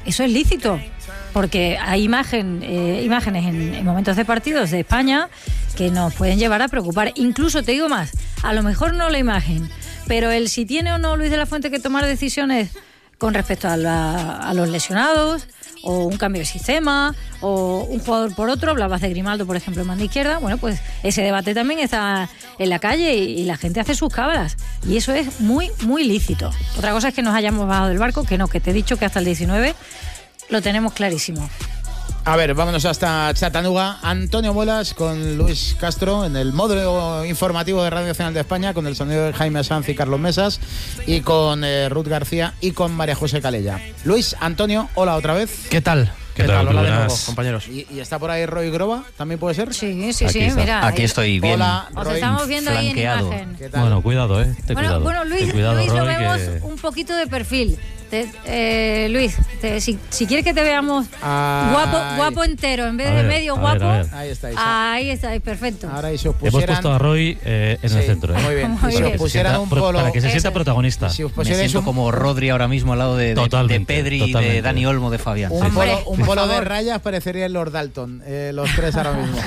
eso es lícito, porque hay imágenes en momentos de partidos de España que nos pueden llevar a preocupar. Incluso te digo más, a lo mejor no la imagen, pero el si tiene o no Luis de la Fuente que tomar decisiones con respecto a los lesionados, o un cambio de sistema, o un jugador por otro. Hablabas de Grimaldo, por ejemplo, en banda izquierda. Bueno, pues ese debate también está en la calle y la gente hace sus cábalas. Y eso es muy, muy lícito. Otra cosa es que nos hayamos bajado del barco, que no, que te he dicho que hasta el 19 lo tenemos clarísimo. A ver, vámonos hasta Chattanooga. Antonio Muelas con Luis Castro en el módulo informativo de Radio Nacional de España, con el sonido de Jaime Sanz y Carlos Mesas, y con Ruth García y con María José Calella. Luis, Antonio, hola otra vez. ¿Qué tal? ¿Qué tal? Hola de nuevo, compañeros. ¿Y está por ahí Roy Groba? ¿También puede ser? Sí, mira. Aquí estoy bien. Hola, Os Roy. estamos viendo flanqueado. ahí en imagen. ¿Qué tal? Bueno, cuidado, cuidado. Bueno, Luis, Roy, lo vemos que... un poquito de perfil. Luis, si quieres que te veamos guapo entero, en vez de medio guapo. Ahí estáis. Ahí estáis, perfecto. Ahora, y si os Hemos pusieran... puesto a Roy en el centro. Muy bien. Muy Si os bien. pusieran un polo... Para que se sienta protagonista. Si os Me pusierais siento como Rodri ahora mismo al lado de Pedri, totalmente. de Dani Olmo, de Fabián. un polo por de favor. rayas parecería el Lord Dalton, los tres ahora mismo.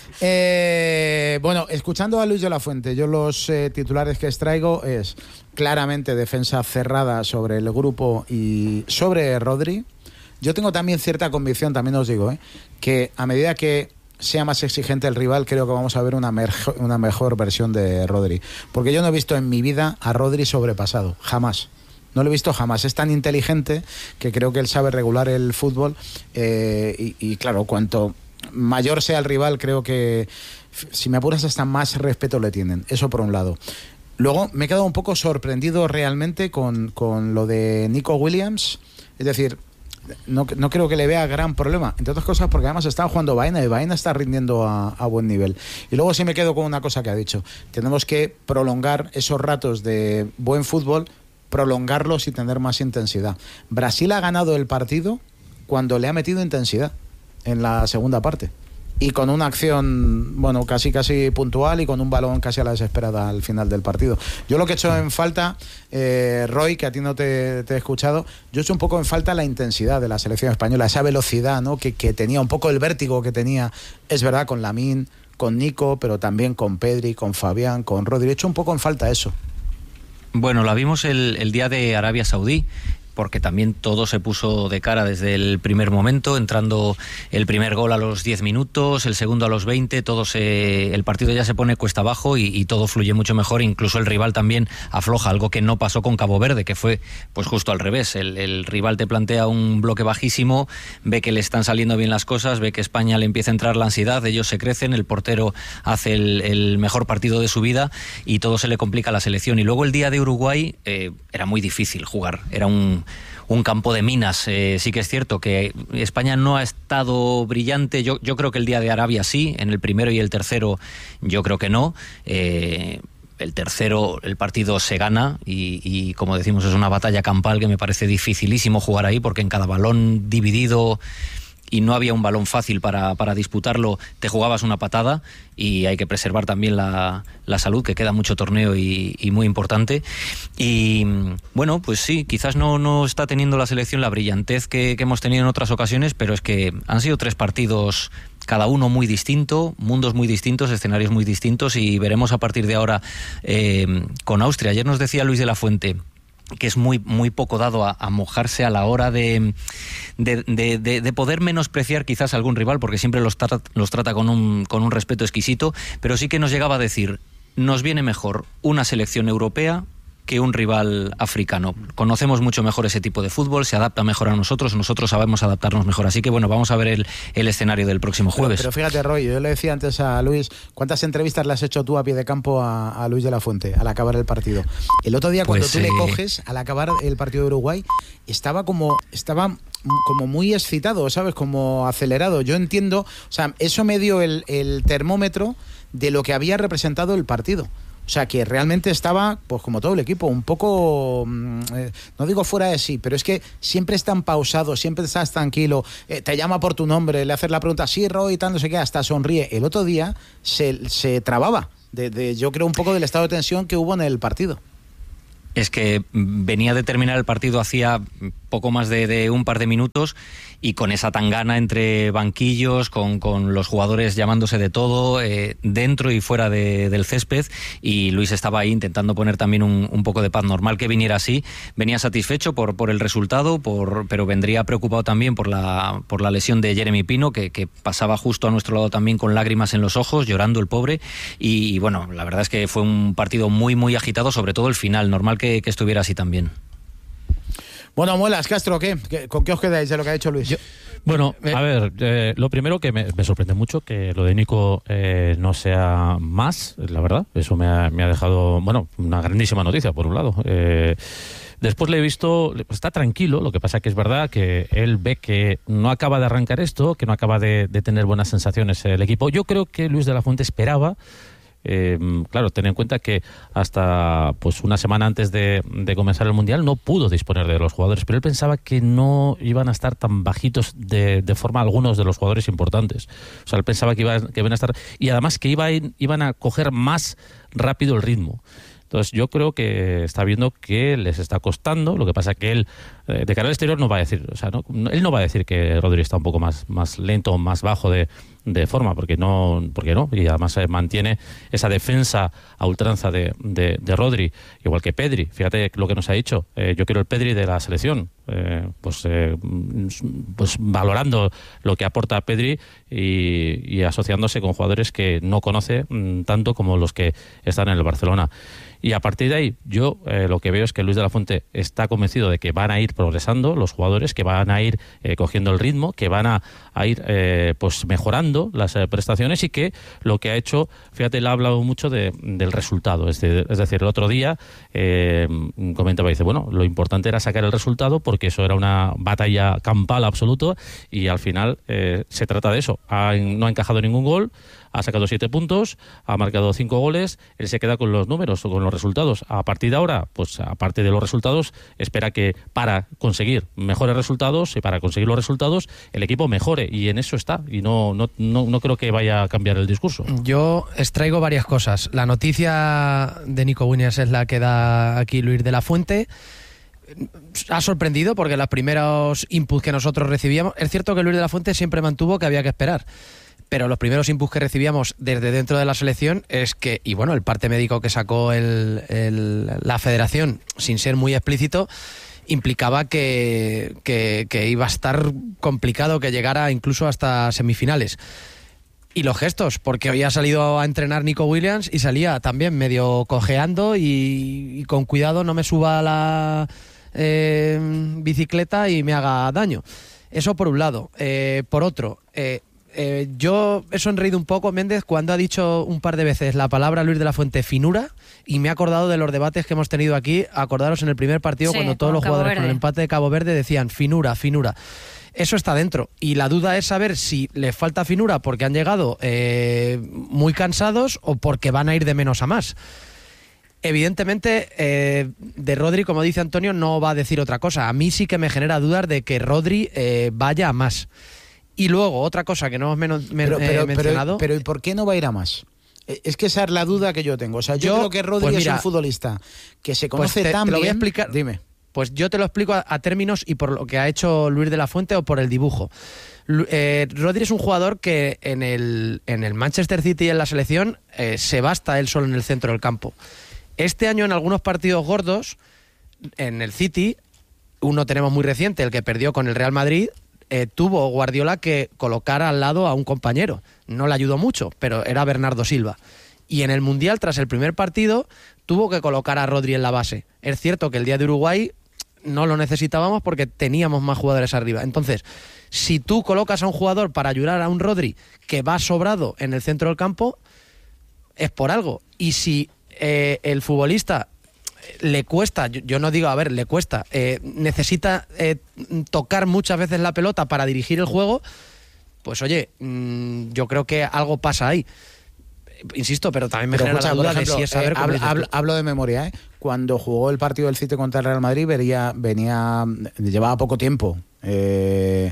Bueno, escuchando a Luis de la Fuente, yo los titulares que extraigo es claramente defensa cerrada sobre el grupo y sobre Rodri. Yo tengo también cierta convicción, también os digo, que a medida que sea más exigente el rival, creo que vamos a ver una mejor versión de Rodri. Porque yo no he visto en mi vida a Rodri sobrepasado, jamás. No lo he visto jamás. Es tan inteligente que creo que él sabe regular el fútbol y claro, cuanto mayor sea el rival, creo que, si me apuras, hasta más respeto le tienen. Eso por un lado. Luego me he quedado un poco sorprendido realmente con lo de Nico Williams. Es decir, no creo que le vea gran problema, entre otras cosas porque además estaba jugando Baena y Baena está rindiendo a buen nivel. Y luego sí me quedo con una cosa que ha dicho: tenemos que prolongar esos ratos de buen fútbol, prolongarlos y tener más intensidad. Brasil ha ganado el partido cuando le ha metido intensidad en la segunda parte y con una acción, bueno, casi puntual, y con un balón casi a la desesperada al final del partido. Yo lo que he hecho en falta, Roy, que a ti no te he escuchado, yo he hecho un poco en falta la intensidad de la selección española, esa velocidad, ¿no?, que tenía, un poco el vértigo que tenía, es verdad, con Lamine, con Nico, pero también con Pedri, con Fabián, con Rodri. He hecho un poco en falta eso. Bueno, la vimos el día de Arabia Saudí, porque también todo se puso de cara desde el primer momento, entrando el primer gol a los 10 minutos, el segundo a los 20, el partido ya se pone cuesta abajo y todo fluye mucho mejor, incluso el rival también afloja, algo que no pasó con Cabo Verde, que fue pues justo al revés. El rival te plantea un bloque bajísimo, ve que le están saliendo bien las cosas, ve que España le empieza a entrar la ansiedad, ellos se crecen, el portero hace el mejor partido de su vida y todo se le complica a la selección. Y luego el día de Uruguay era muy difícil jugar, era un campo de minas. Sí que es cierto que España no ha estado brillante. Yo creo que el día de Arabia sí, en el primero y el tercero yo creo que no. El tercero, el partido se gana y como decimos, es una batalla campal que me parece dificilísimo jugar ahí, porque en cada balón dividido, y no había un balón fácil para disputarlo, te jugabas una patada, y hay que preservar también la salud, que queda mucho torneo y muy importante. Y bueno, pues sí, quizás no está teniendo la selección la brillantez que hemos tenido en otras ocasiones, pero es que han sido 3 partidos, cada uno muy distinto, mundos muy distintos, escenarios muy distintos, y veremos a partir de ahora con Austria. Ayer nos decía Luis de la Fuente que es muy poco dado a mojarse a la hora de poder menospreciar quizás a algún rival, porque siempre los trata con un respeto exquisito, pero sí que nos llegaba a decir: nos viene mejor una selección europea que un rival africano. Conocemos mucho mejor ese tipo de fútbol, se adapta mejor a nosotros sabemos adaptarnos mejor. Así que bueno, vamos a ver el escenario del próximo jueves. Pero fíjate, Roy, yo le decía antes a Luis, ¿cuántas entrevistas le has hecho tú a pie de campo a Luis de la Fuente al acabar el partido? El otro día, cuando tú le coges, al acabar el partido de Uruguay, estaba como muy excitado, ¿sabes? Como acelerado. Yo entiendo, o sea, eso me dio el termómetro de lo que había representado el partido. O sea, que realmente estaba, pues como todo el equipo, un poco, no digo fuera de sí, pero es que siempre están pausados, siempre estás tranquilo, te llama por tu nombre, le haces la pregunta, sí, Roy, y tal, no sé qué, hasta sonríe. El otro día se trababa, yo creo, un poco del estado de tensión que hubo en el partido. es que venía de terminar el partido hacía poco más de un par de minutos y con esa tangana entre banquillos, con los jugadores llamándose de todo, dentro y fuera del césped, y Luis estaba ahí intentando poner también un poco de paz. Normal que viniera así, venía satisfecho por el resultado, pero vendría preocupado también por la lesión de Jeremy Pino, que pasaba justo a nuestro lado también con lágrimas en los ojos, llorando el pobre, y bueno, la verdad es que fue un partido muy, muy agitado, sobre todo el final, normal que estuviera así también. Bueno, Muelas, Castro, ¿con qué os quedáis de lo que ha hecho Luis? Bueno, a ver, lo primero que me sorprende mucho que lo de Nico no sea más, la verdad. Eso me ha dejado, bueno, una grandísima noticia, por un lado. Después le he visto, está tranquilo, lo que pasa que es verdad que él ve que no acaba de arrancar esto, que no acaba de tener buenas sensaciones el equipo. Yo creo que Luis de la Fuente esperaba, claro, ten en cuenta que hasta pues una semana antes de comenzar el Mundial no pudo disponer de los jugadores, pero él pensaba que no iban a estar tan bajitos de forma algunos de los jugadores importantes. O sea, él pensaba que iban a estar, y además que iban a coger más rápido el ritmo. Entonces yo creo que está viendo que les está costando. Lo que pasa que él, de cara al exterior, no va a decir, o sea, él no va a decir que Rodri está un poco más lento, más bajo de forma, porque no, y además mantiene esa defensa a ultranza de Rodri, igual que Pedri. Fíjate lo que nos ha dicho, yo quiero el Pedri de la selección, pues valorando lo que aporta Pedri y asociándose con jugadores que no conoce tanto como los que están en el Barcelona. Y a partir de ahí, yo lo que veo es que Luis de la Fuente está convencido de que van a ir progresando los jugadores, que van a ir cogiendo el ritmo, que van a ir pues mejorando las prestaciones, y que lo que ha hecho, fíjate, él ha hablado mucho del resultado. Es decir, el otro día comentaba, dice, bueno, lo importante era sacar el resultado porque eso era una batalla campal absoluta, y al final se trata de eso. No ha encajado ningún gol, ha sacado 7 puntos, ha marcado 5 goles, él se queda con los números o con los resultados. A partir de ahora, pues aparte de los resultados, espera que para conseguir mejores resultados y para conseguir los resultados, el equipo mejore, y en eso está, y no creo que vaya a cambiar el discurso. Yo extraigo varias cosas. La noticia de Nico Williams es la que da aquí Luis de la Fuente. Ha sorprendido porque los primeros inputs que nosotros recibíamos, es cierto que Luis de la Fuente siempre mantuvo que había que esperar, pero los primeros inputs que recibíamos desde dentro de la selección es que, y bueno, el parte médico que sacó la federación, sin ser muy explícito, implicaba que iba a estar complicado que llegara incluso hasta semifinales. Y los gestos, porque hoy ha salido a entrenar Nico Williams y salía también medio cojeando y con cuidado no me suba a la bicicleta y me haga daño. Eso por un lado. Por otro, yo he sonreído un poco, Méndez, cuando ha dicho un par de veces la palabra Luis de la Fuente, finura, y me he acordado de los debates que hemos tenido aquí. Acordaros en el primer partido, sí, cuando todos los jugadores con el empate de Cabo Verde decían finura. Eso está dentro, y la duda es saber si les falta finura porque han llegado muy cansados o porque van a ir de menos a más. Evidentemente, de Rodri, como dice Antonio, no va a decir otra cosa. A mí sí que me genera dudas de que Rodri vaya a más. Y luego, otra cosa que no hemos mencionado... Pero ¿y por qué no va a ir a más? Es que esa es la duda que yo tengo. O sea, yo creo que Rodri es un futbolista que se conoce tan bien... Te lo voy a explicar. Dime. Pues yo te lo explico a términos y por lo que ha hecho Luis de la Fuente o por el dibujo. Rodri es un jugador que en el Manchester City y en la selección se basta él solo en el centro del campo. Este año en algunos partidos gordos, en el City, uno tenemos muy reciente, el que perdió con el Real Madrid, tuvo Guardiola que colocar al lado a un compañero. No le ayudó mucho, pero era Bernardo Silva. Y en el Mundial, tras el primer partido, tuvo que colocar a Rodri en la base. Es cierto que el día de Uruguay no lo necesitábamos porque teníamos más jugadores arriba. Entonces, si tú colocas a un jugador para ayudar a un Rodri que va sobrado en el centro del campo, es por algo. Y si el futbolista le cuesta, yo no digo, a ver, le cuesta, necesita tocar muchas veces la pelota para dirigir el juego, pues oye, yo creo que algo pasa ahí. Insisto, pero también me genera la duda de si es saber cómo hablo de memoria, cuando jugó el partido del City contra el Real Madrid llevaba poco tiempo.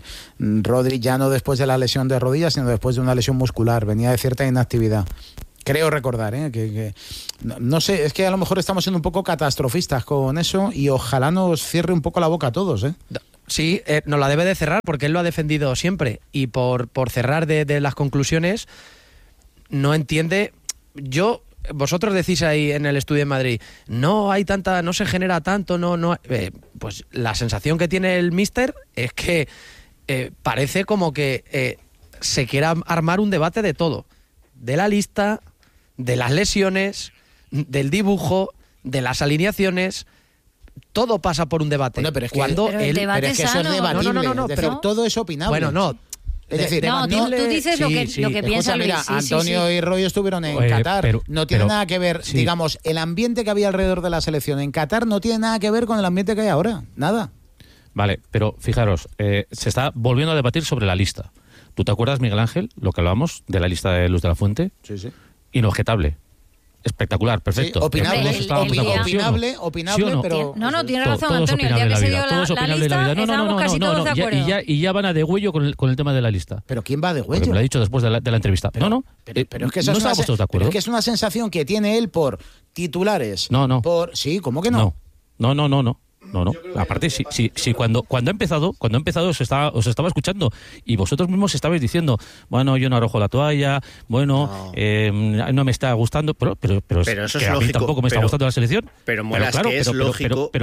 Rodri ya no después de la lesión de rodillas, sino después de una lesión muscular, venía de cierta inactividad. Creo recordar, que no sé, es que a lo mejor estamos siendo un poco catastrofistas con eso y ojalá nos cierre un poco la boca a todos, ¿eh? Sí, nos la debe de cerrar porque él lo ha defendido siempre. Y por cerrar de las conclusiones, no entiende. Vosotros decís ahí en el estudio en Madrid, no se genera tanto, pues la sensación que tiene el míster es que parece como que se quiera armar un debate de todo. De la lista, de las lesiones, del dibujo, de las alineaciones. Todo pasa por un debate. Bueno, pero es que, pero el debate pero es que eso es sano. debatible. No, es decir, pero todo es opinable. Bueno, no. Es decir, No, tú dices lo que piensa Luis. Mira, Sí, Antonio sí. y Roy estuvieron en Qatar. No tiene nada que ver, sí. digamos, el ambiente que había alrededor de la selección en Qatar no tiene nada que ver con el ambiente que hay ahora. Nada. Vale, pero fijaros, se está volviendo a debatir sobre la lista. ¿Tú te acuerdas, Miguel Ángel, lo que hablábamos de la lista de Luz de la Fuente? Sí, sí. Inobjetable. Espectacular, perfecto. Sí, opinable, Hemos estado muy de acuerdo, ¿sí o no? opinable, ¿Sí o no? pero... No, tiene Todo- razón todo es Antonio. El día opinable que se en dio la vida, todo es la opinable en la lista, vida. estábamos casi todos de acuerdo. Y ya van a de huello con el tema de la lista. Pero ¿quién va de Porque huello? me lo ha dicho después de la entrevista. Pero es que eso no es una, estábamos todos de acuerdo. pero es que es una sensación que tiene él por titulares. No. Sí, ¿cómo que no? No. Aparte, sí, cuando ha empezado os estaba escuchando y vosotros mismos estabais diciendo, bueno, yo no arrojo la toalla, bueno, no me está gustando, pero eso que es a mí lógico, tampoco me está gustando la selección. Pero Muelas, que es lógico.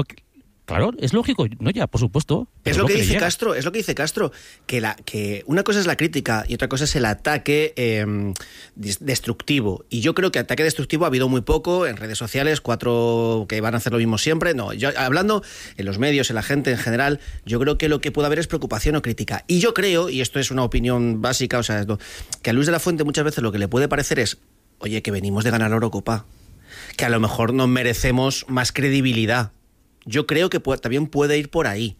Claro, es lógico, no ya, por supuesto. Es lo que dice Castro, que una cosa es la crítica y otra cosa es el ataque destructivo. Y yo creo que ataque destructivo ha habido muy poco en redes sociales, 4 que van a hacer lo mismo siempre. No, yo hablando en los medios, en la gente en general, yo creo que lo que puede haber es preocupación o crítica. Y yo creo, y esto es una opinión básica, o sea, que a Luis de la Fuente muchas veces lo que le puede parecer es, oye, que venimos de ganar la Eurocopa, que a lo mejor nos merecemos más credibilidad. Yo creo que también puede ir por ahí.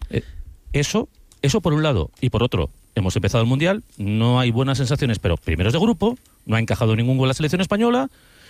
Eso por un lado. Y por otro, hemos empezado el Mundial, no hay buenas sensaciones, pero primeros de grupo, no ha encajado ningún gol la selección española,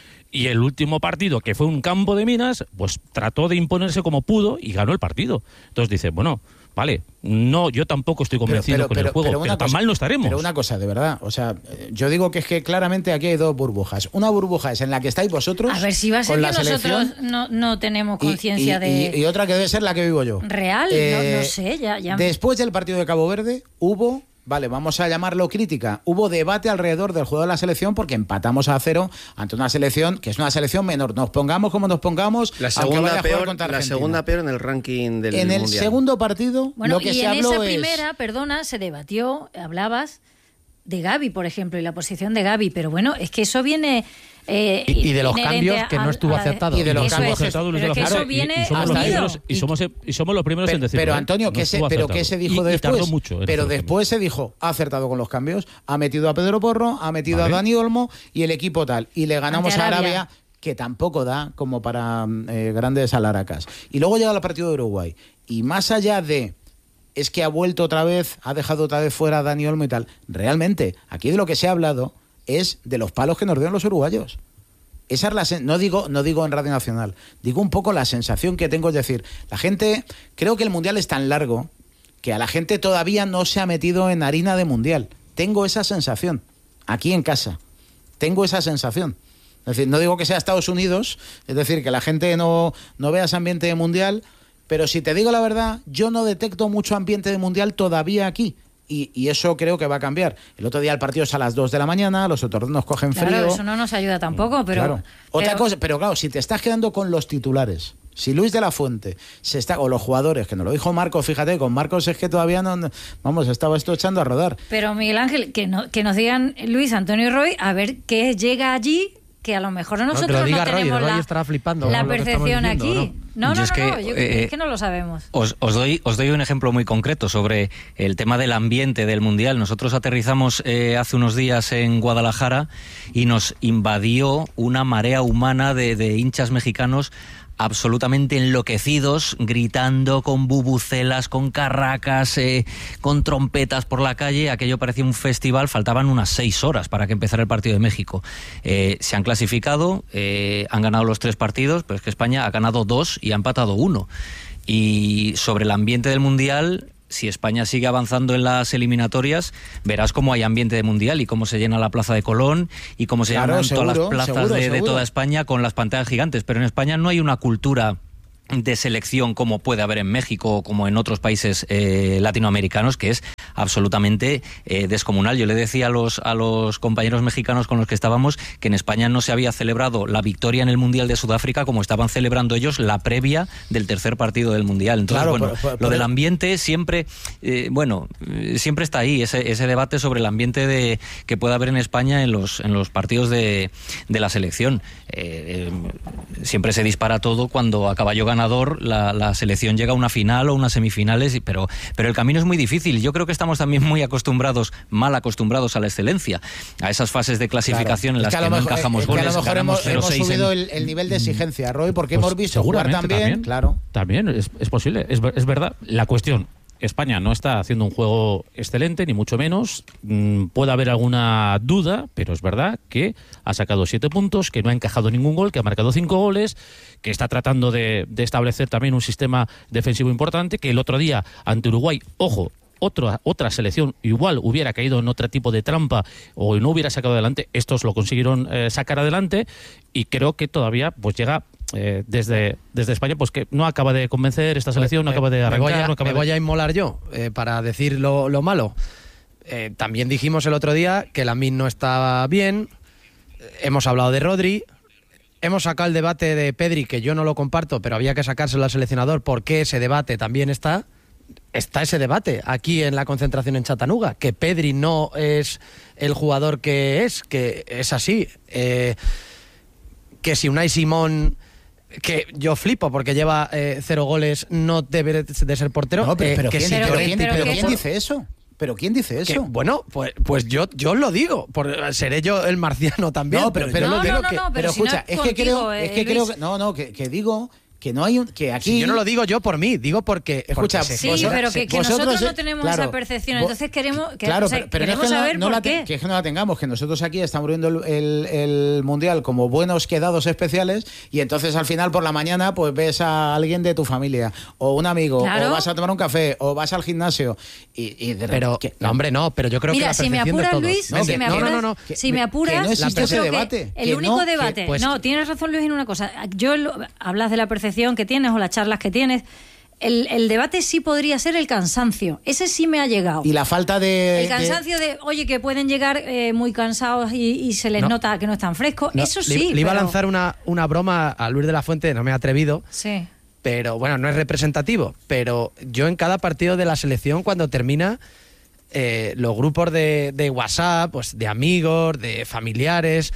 y el último partido, que fue un campo de minas, pues trató de imponerse como pudo y ganó el partido. Entonces dice, bueno, vale, no, yo tampoco estoy convencido con el juego, pero tan mal no estaremos. Pero una cosa, de verdad, o sea, yo digo que es que claramente aquí hay dos burbujas. Una burbuja es en la que estáis vosotros. A ver si va a ser con que la nosotros selección, no tenemos conciencia de... Y otra que debe ser la que vivo yo. Real, no sé, ya. Después del partido de Cabo Verde hubo... Vale, vamos a llamarlo crítica. Hubo debate alrededor del juego de la selección porque empatamos a 0 ante una selección que es una selección menor. Nos pongamos como nos pongamos. La segunda peor en el ranking del Mundial. En el segundo partido, bueno, lo que y se en habló esa es... primera, perdona, se debatió, hablabas de Gavi, por ejemplo, y la posición de Gavi, pero bueno, es que eso viene... y de los cambios que no estuvo acertado. Y de los cambios acertados, Luis de la Fuente, eso viene y somos los primeros en decirlo. Pero Antonio, ¿qué se dijo después? Tardó mucho pero después se dijo, ha acertado con los cambios, ha metido a Pedro Porro, ha metido a Dani Olmo y el equipo tal. Y le ganamos a Arabia, que tampoco da como para grandes alaracas. Y luego llega el partido de Uruguay. Y más allá de... es que ha vuelto otra vez, ha dejado otra vez fuera a Dani Olmo y tal. Realmente, aquí de lo que se ha hablado es de los palos que nos dieron los uruguayos. Esa es no digo en Radio Nacional, digo un poco la sensación que tengo, es decir, la gente, creo que el Mundial es tan largo que a la gente todavía no se ha metido en harina de Mundial. Tengo esa sensación, aquí en casa, tengo esa sensación. Es decir, no digo que sea Estados Unidos, es decir, que la gente no vea ese ambiente de Mundial, pero si te digo la verdad, yo no detecto mucho ambiente de Mundial todavía aquí. Y eso creo que va a cambiar. El otro día el partido es a las 2 de la mañana, los otros nos cogen frío. Claro, eso no nos ayuda tampoco, pero... Claro. Otra cosa, pero claro, si te estás quedando con los titulares, si Luis de la Fuente o los jugadores, que nos lo dijo Marcos, fíjate, con Marcos es que todavía estaba esto echando a rodar. Pero Miguel Ángel, que nos digan Luis, Antonio y Roy, a ver qué llega allí, que a lo mejor nosotros no tenemos la percepción aquí. No, es que no lo sabemos. Os doy un ejemplo muy concreto sobre el tema del ambiente del Mundial. Nosotros aterrizamos hace unos días en Guadalajara y nos invadió una marea humana de hinchas mexicanos absolutamente enloquecidos, gritando con bubucelas, con carracas, con trompetas por la calle. Aquello parecía un festival. Faltaban unas 6 horas para que empezara el partido de México. Se han clasificado, han ganado los 3 partidos, pero es que España ha ganado 2 y ha empatado 1. Y sobre el ambiente del Mundial, si España sigue avanzando en las eliminatorias, verás cómo hay ambiente de mundial y cómo se llena la Plaza de Colón y cómo se llenan todas las plazas de toda España con las pantallas gigantes. Pero en España no hay una cultura de selección como puede haber en México o como en otros países latinoamericanos, que es absolutamente descomunal. Yo le decía a los compañeros mexicanos con los que estábamos que en España no se había celebrado la victoria en el Mundial de Sudáfrica como estaban celebrando ellos la previa del tercer partido del Mundial. Entonces, claro, lo del ambiente siempre siempre está ahí, ese debate sobre el ambiente que puede haber en España en los partidos de la selección. Siempre se dispara todo cuando a caballo ganador la selección llega a una final o unas semifinales, pero el camino es muy difícil. Yo creo que estamos también mal acostumbrados a la excelencia, a esas fases de clasificación, claro, en las que no encajamos goles. A lo mejor hemos subido el nivel de exigencia, Roy, porque hemos visto jugar también. Claro. También es posible, es verdad. La cuestión, España no está haciendo un juego excelente, ni mucho menos. Puede haber alguna duda, pero es verdad que ha sacado 7 puntos, que no ha encajado ningún gol, que ha marcado 5 goles, que está tratando de establecer también un sistema defensivo importante, que el otro día ante Uruguay, ojo, otra selección igual hubiera caído en otro tipo de trampa o no hubiera sacado adelante. Estos lo consiguieron sacar adelante, y creo que todavía pues llega desde España, pues que no acaba de convencer esta selección, no acaba de arrancar. Me voy a inmolar yo para decir lo malo. También dijimos el otro día que Lamine no estaba bien. Hemos hablado de Rodri. Hemos sacado el debate de Pedri, que yo no lo comparto, pero había que sacárselo al seleccionador porque ese debate también está ese debate aquí en la concentración en Chattanooga, que Pedri no es el jugador que es así. Que si Unai Simón, que yo flipo porque lleva 0 goles, no debe de ser portero. No, pero ¿quién dice eso? ¿Pero quién dice eso? Bueno, pues yo lo digo. Seré yo el marciano también. No, pero escucha, es que creo que digo que no hay que aquí. Si yo no lo digo yo por mí, digo porque escucha, sí, pero que nosotros no tenemos esa percepción, entonces queremos saber por qué. Que no la tengamos, que nosotros aquí estamos viendo el Mundial como buenos quedados especiales, y entonces al final por la mañana pues ves a alguien de tu familia o un amigo, o vas a tomar un café o vas al gimnasio y de repente, pero yo creo que la si me apuras, Luis, si me apuras, que no existe ese debate. El único debate, tienes razón, Luis, en una cosa. Hablas de la percepción que tienes o las charlas que tienes. El debate sí podría ser el cansancio. Ese sí me ha llegado. Y la falta de... El cansancio oye, que pueden llegar muy cansados y se les nota que no están frescos. Eso sí. Le iba a lanzar una broma a Luis de la Fuente, no me he atrevido. Sí. Pero bueno, no es representativo. Pero yo en cada partido de la selección, cuando termina, los grupos de WhatsApp, pues de amigos, de familiares...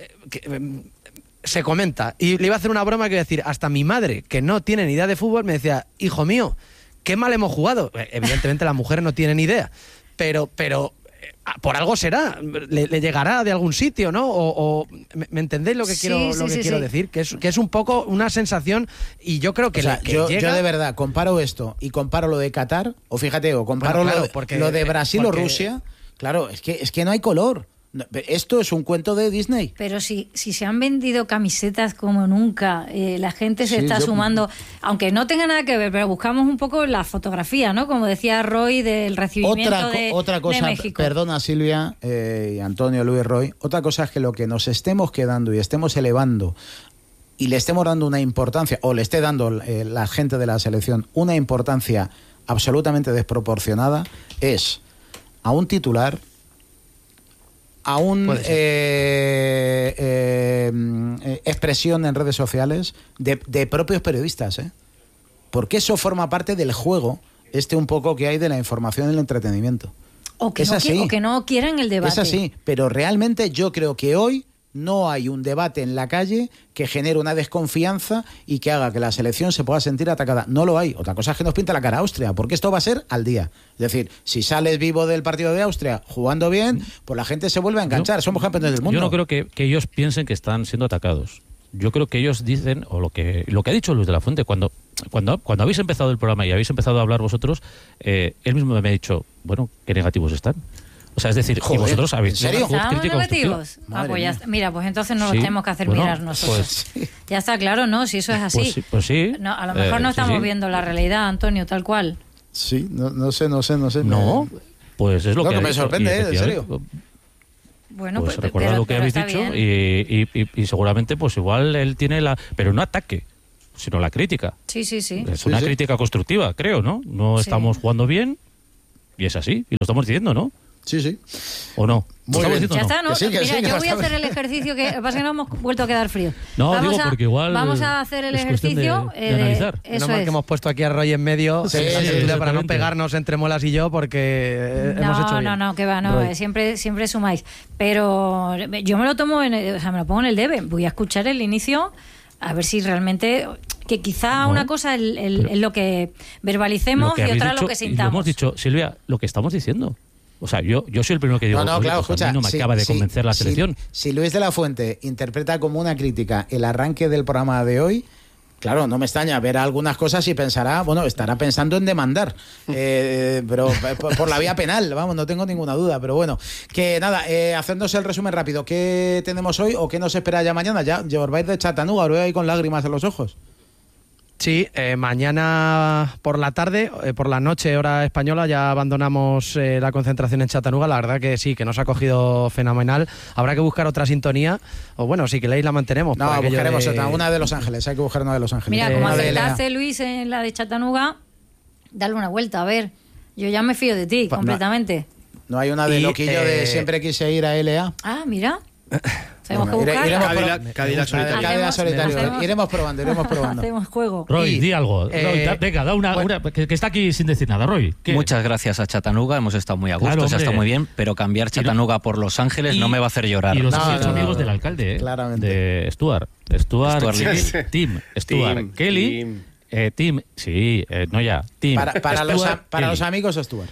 se comenta, y le iba a hacer una broma que iba a decir, hasta mi madre, que no tiene ni idea de fútbol, me decía, hijo mío, qué mal hemos jugado. Evidentemente las mujeres no tienen ni idea, pero por algo será, le llegará de algún sitio, ¿no? ¿Me entendéis lo que quiero decir? Que es un poco una sensación, y yo creo que, yo de verdad comparo esto y comparo lo de Qatar, o fíjate, o comparo lo de Brasil o Rusia. Claro, es que no hay color. Esto es un cuento de Disney. Pero si se han vendido camisetas como nunca, la gente se está sumando, aunque no tenga nada que ver, pero buscamos un poco la fotografía, ¿no? Como decía Roy, del recibimiento otra cosa, de México. Perdona Silvia y Antonio, Luis, Roy, otra cosa es que lo que nos estemos quedando y estemos elevando y le estemos dando una importancia, o le esté dando la gente de la selección una importancia absolutamente desproporcionada, es a un titular, a una expresión en redes sociales de propios periodistas, porque eso forma parte del juego un poco que hay de la información y el entretenimiento. O que no quieran el debate. Es así, pero realmente yo creo que hoy no hay un debate en la calle que genere una desconfianza y que haga que la selección se pueda sentir atacada. No lo hay. Otra cosa es que nos pinta la cara a Austria, porque esto va a ser al día. Es decir, si sales vivo del partido de Austria jugando bien, pues la gente se vuelve a enganchar. Somos campeones del mundo. Yo no creo que ellos piensen que están siendo atacados. Yo creo que ellos dicen, o lo que ha dicho Luis de la Fuente, cuando habéis empezado el programa y habéis empezado a hablar vosotros, él mismo me ha dicho, bueno, qué negativos están. O sea, es decir, y vosotros habéis... ¿En serio? ¿Estamos negativos? Mira, pues entonces nos lo tenemos que hacer mirar nosotros. Pues, ya está claro, ¿no? Si eso es así. Pues sí. No, a lo mejor no estamos viendo la realidad, Antonio, tal cual. Sí, no sé. No, pues es lo que me sorprende, en serio. Bueno, pues recordad lo que habéis dicho y seguramente pues igual él tiene pero no ataque, sino la crítica. Sí. Es una crítica constructiva, creo, ¿no? No estamos jugando bien y es así, y lo estamos diciendo, ¿no? Sí. ¿O no? Ya está, ¿no? Que sí, Mira, yo lo voy a hacer el ejercicio, que pasa que no hemos vuelto a quedar frío. No, porque igual vamos a hacer el ejercicio de analizar. Menos mal que hemos puesto aquí a Roy en medio para no pegarnos entre Molas y yo, porque hemos hecho bien. No, que va, no, siempre sumáis. Pero yo me lo tomo, me lo pongo en el debe. Voy a escuchar el inicio, a ver si realmente... Que quizá una cosa es lo que verbalicemos y otra lo que sintamos. Lo hemos dicho, Silvia, lo que estamos diciendo. O sea, yo soy el primero que digo, claro, pues a mí no me acaba de convencer la selección. Si Luis de la Fuente interpreta como una crítica el arranque del programa de hoy, claro, no me extraña, verá algunas cosas y pensará, estará pensando en demandar, pero por la vía penal, vamos, no tengo ninguna duda, pero bueno, que nada, haciéndose el resumen rápido, ¿qué tenemos hoy o qué nos espera ya mañana? Ya os vais de Chattanooga, os veo ahí con lágrimas en los ojos. Sí, mañana por la tarde, por la noche, hora española, ya abandonamos la concentración en Chattanooga. La verdad que sí, que nos ha cogido fenomenal. Habrá que buscar otra sintonía, o bueno, si queréis la mantenemos. No, buscaremos otra, una de Los Ángeles, hay que buscar una de Los Ángeles. Mira, como aceptaste, Luis, en la de Chattanooga, dale una vuelta, a ver. Yo ya me fío de ti, completamente. No hay una de loquillo de siempre quise ir a LA. Ah, mira. Tenemos que buscar. Cadillac solitario. Iremos probando. Hacemos juego. Roy, di algo. Roy, venga, da una que está aquí sin decir nada, Roy. Muchas gracias a Chattanooga, hemos estado muy a gusto, se ha estado muy bien, pero cambiar Chattanooga por Los Ángeles no me va a hacer llorar. Y los amigos del alcalde, claramente. De Stuart, Tim, Stuart, Kelly, Tim, sí, no ya, Tim. Para los amigos Stuart.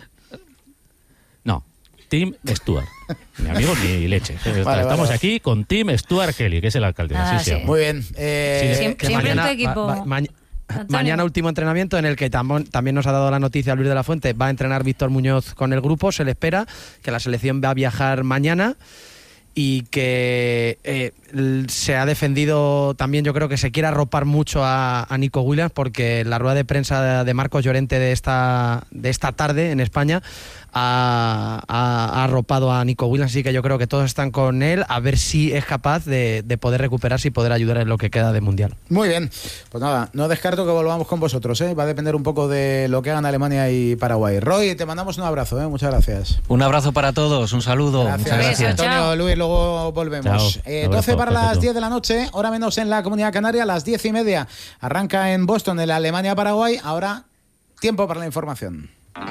No, Tim Stuart. Ni amigos ni leche. Estamos aquí con Tim Stuart Kelly, que es el alcalde. Así se llama. Muy bien. Siempre mañana, en tu equipo. Mañana último entrenamiento en el que también nos ha dado la noticia Luis de la Fuente. Va a entrenar Víctor Muñoz con el grupo. Se le espera que la selección va a viajar mañana y que se ha defendido también, yo creo que se quiere arropar mucho a Nico Williams, porque la rueda de prensa de Marcos Llorente de esta tarde en España ha arropado a Nico Williams, así que yo creo que todos están con él, a ver si es capaz de poder recuperarse y poder ayudar en lo que queda de Mundial. Muy bien, pues nada, no descarto que volvamos con vosotros, va a depender un poco de lo que hagan Alemania y Paraguay. Roy, te mandamos un abrazo, muchas gracias. Un abrazo para todos, un saludo. Muchas gracias. Antonio, Luis, luego volvemos. 12 para las 10 de la noche, hora menos en la Comunidad Canaria, a las 10:30 arranca en Boston el Alemania-Paraguay. Ahora, tiempo para la información.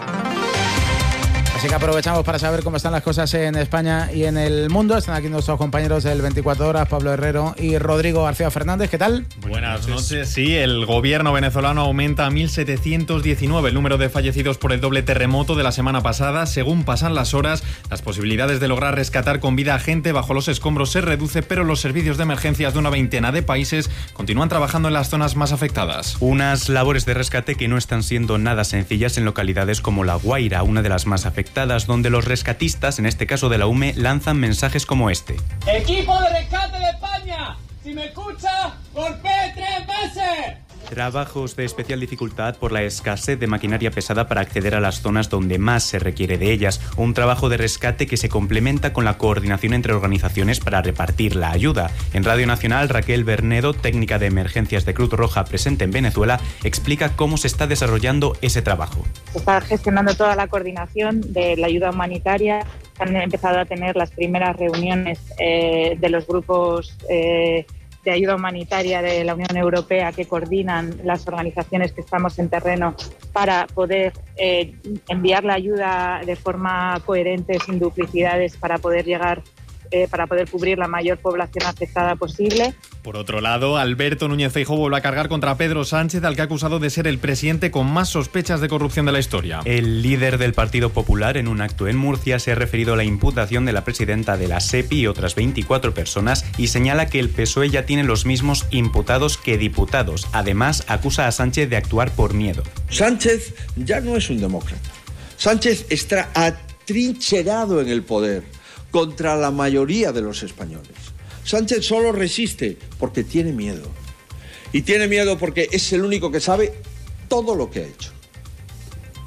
Así que aprovechamos para saber cómo están las cosas en España y en el mundo. Están aquí nuestros compañeros del 24 Horas, Pablo Herrero y Rodrigo García Fernández. ¿Qué tal? Buenas noches. Sí, el gobierno venezolano aumenta a 1.719 el número de fallecidos por el doble terremoto de la semana pasada. Según pasan las horas, las posibilidades de lograr rescatar con vida a gente bajo los escombros se reduce, pero los servicios de emergencias de una veintena de países continúan trabajando en las zonas más afectadas. Unas labores de rescate que no están siendo nada sencillas en localidades como La Guaira, una de las más afectadas, donde los rescatistas, en este caso de la UME, lanzan mensajes como este. ¡Equipo de rescate de España! Si me escucha, golpee 3 veces. Trabajos de especial dificultad por la escasez de maquinaria pesada para acceder a las zonas donde más se requiere de ellas. Un trabajo de rescate que se complementa con la coordinación entre organizaciones para repartir la ayuda. En Radio Nacional, Raquel Bernedo, técnica de emergencias de Cruz Roja presente en Venezuela, explica cómo se está desarrollando ese trabajo. Se está gestionando toda la coordinación de la ayuda humanitaria. Han empezado a tener las primeras reuniones de los grupos de ayuda humanitaria de la Unión Europea que coordinan las organizaciones que estamos en terreno para poder enviar la ayuda de forma coherente, sin duplicidades, para poder llegar, para poder cubrir la mayor población afectada posible. Por otro lado, Alberto Núñez Feijóo vuelve a cargar contra Pedro Sánchez, al que ha acusado de ser el presidente con más sospechas de corrupción de la historia. El líder del Partido Popular, en un acto en Murcia, se ha referido a la imputación de la presidenta de la SEPI y otras 24 personas y señala que el PSOE ya tiene los mismos imputados que diputados. Además, acusa a Sánchez de actuar por miedo. Sánchez ya no es un demócrata. Sánchez está atrincherado en el poder contra la mayoría de los españoles. Sánchez solo resiste porque tiene miedo. Y tiene miedo porque es el único que sabe todo lo que ha hecho.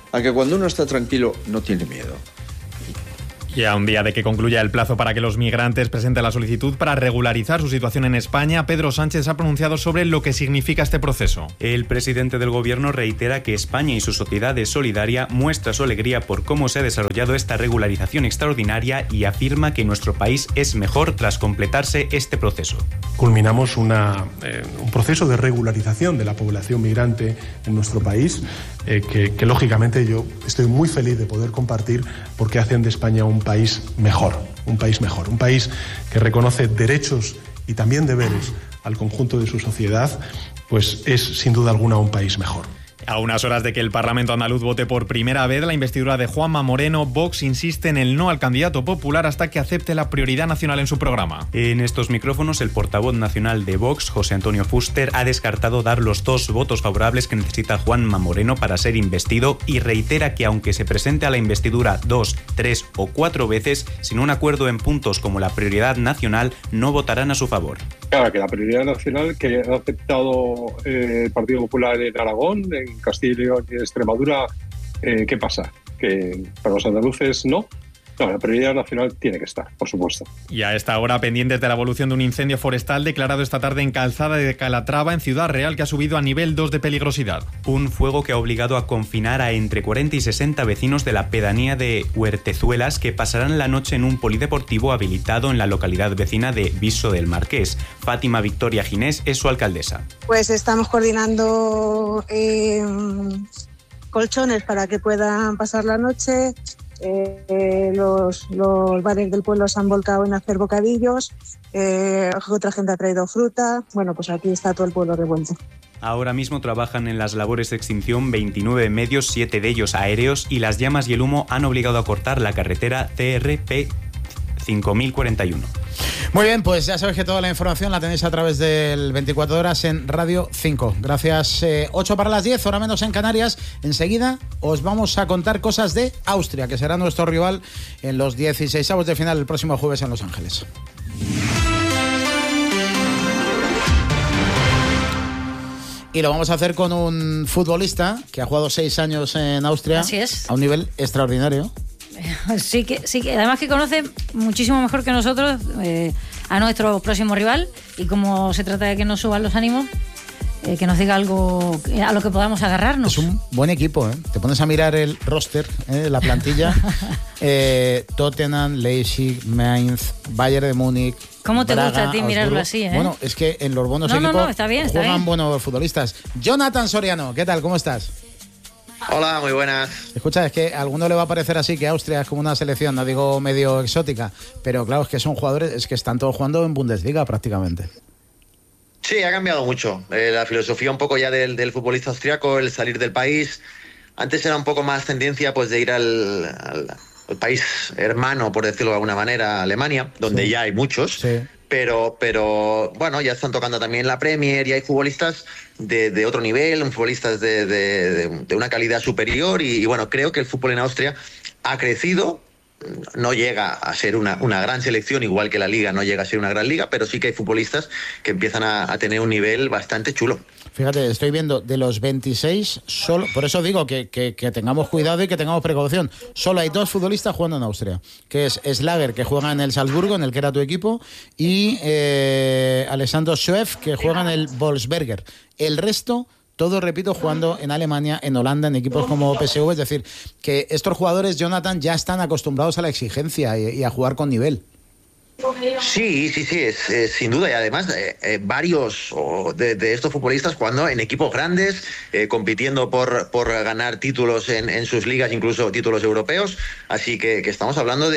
a que cuando uno está tranquilo no tiene miedo. Y a un día de que concluya el plazo para que los migrantes presenten la solicitud para regularizar su situación en España, Pedro Sánchez ha pronunciado sobre lo que significa este proceso. El presidente del gobierno reitera que España y su sociedad es solidaria, muestra su alegría por cómo se ha desarrollado esta regularización extraordinaria y afirma que nuestro país es mejor tras completarse este proceso. Culminamos un proceso de regularización de la población migrante en nuestro país, que lógicamente yo estoy muy feliz de poder compartir, porque hacen de España un país mejor, un país que reconoce derechos y también deberes al conjunto de su sociedad, pues es sin duda alguna un país mejor. A unas horas de que el Parlamento andaluz vote por primera vez la investidura de Juanma Moreno, Vox insiste en el no al candidato popular hasta que acepte la prioridad nacional en su programa. En estos micrófonos, el portavoz nacional de Vox, José Antonio Fuster, ha descartado dar los 2 votos favorables que necesita Juanma Moreno para ser investido y reitera que aunque se presente a la investidura 2, 3 o 4 veces, sin un acuerdo en puntos como la prioridad nacional, no votarán a su favor. Claro, que la prioridad nacional que ha aceptado el Partido Popular en Aragón, en Castilla y León y en Extremadura, ¿qué pasa? ¿Que para los andaluces no? No, la prioridad nacional tiene que estar, por supuesto. Y a esta hora, pendientes de la evolución de un incendio forestal declarado esta tarde en Calzada de Calatrava, en Ciudad Real, que ha subido a nivel 2 de peligrosidad. Un fuego que ha obligado a confinar a entre 40 y 60 vecinos de la pedanía de Huertezuelas, que pasarán la noche en un polideportivo habilitado en la localidad vecina de Viso del Marqués. Fátima Victoria Ginés es su alcaldesa. Pues estamos coordinando colchones para que puedan pasar la noche. Los bares del pueblo se han volcado en hacer bocadillos, otra gente ha traído fruta. Bueno, pues aquí está todo el pueblo revuelto. Ahora mismo trabajan en las labores de extinción 29 medios, 7 de ellos aéreos, y las llamas y el humo han obligado a cortar la carretera CRP 5041. Muy bien, pues ya sabéis que toda la información la tenéis a través del 24 horas en Radio 5. Gracias. 8 para las 10, hora menos en Canarias. Enseguida os vamos a contar cosas de Austria, que será nuestro rival en los 16avos de final el próximo jueves en Los Ángeles. Y lo vamos a hacer con un futbolista que ha jugado 6 años en Austria. Así es. A un nivel extraordinario. Sí que además que conoce muchísimo mejor que nosotros a nuestro próximo rival, y como se trata de que nos suban los ánimos, que nos diga algo a lo que podamos agarrarnos. Es un buen equipo, ¿eh? Te pones a mirar el roster, la plantilla. Tottenham, Leipzig, Mainz, Bayern de Múnich. ¿Cómo te Braga, gusta a ti mirarlo así? Bueno, es que en los buenos equipos está bien, juegan buenos futbolistas. Jonathan Soriano, ¿qué tal? ¿Cómo estás? Hola, muy buenas. Escucha, es que a alguno le va a parecer así que Austria es como una selección, no digo medio exótica, pero claro, es que son jugadores, es que están todos jugando en Bundesliga prácticamente. Sí, ha cambiado mucho la filosofía un poco ya del futbolista austriaco, el salir del país. Antes era un poco más tendencia pues de ir al país hermano, por decirlo de alguna manera, Alemania, donde ya hay muchos. Sí. Pero bueno, ya están tocando también la Premier y hay futbolistas de otro nivel, futbolistas de una calidad superior y bueno, creo que el fútbol en Austria ha crecido. No llega a ser una gran selección, igual que la Liga no llega a ser una gran liga, pero sí que hay futbolistas que empiezan a tener un nivel bastante chulo. Fíjate, estoy viendo de los 26, solo, por eso digo que tengamos cuidado y que tengamos precaución. Solo hay 2 futbolistas jugando en Austria, que es Schlager, que juega en el Salzburgo, en el que era tu equipo, y Alessandro Schweff, que juega en el Wolfsberger. El resto, todo, repito, jugando en Alemania, en Holanda, en equipos como PSV. Es decir, que estos jugadores, Jonathan, ya están acostumbrados a la exigencia y a jugar con nivel. Sí, es sin duda. Y además, varios de estos futbolistas jugando en equipos grandes, compitiendo por ganar títulos en sus ligas, incluso títulos europeos. Así que estamos hablando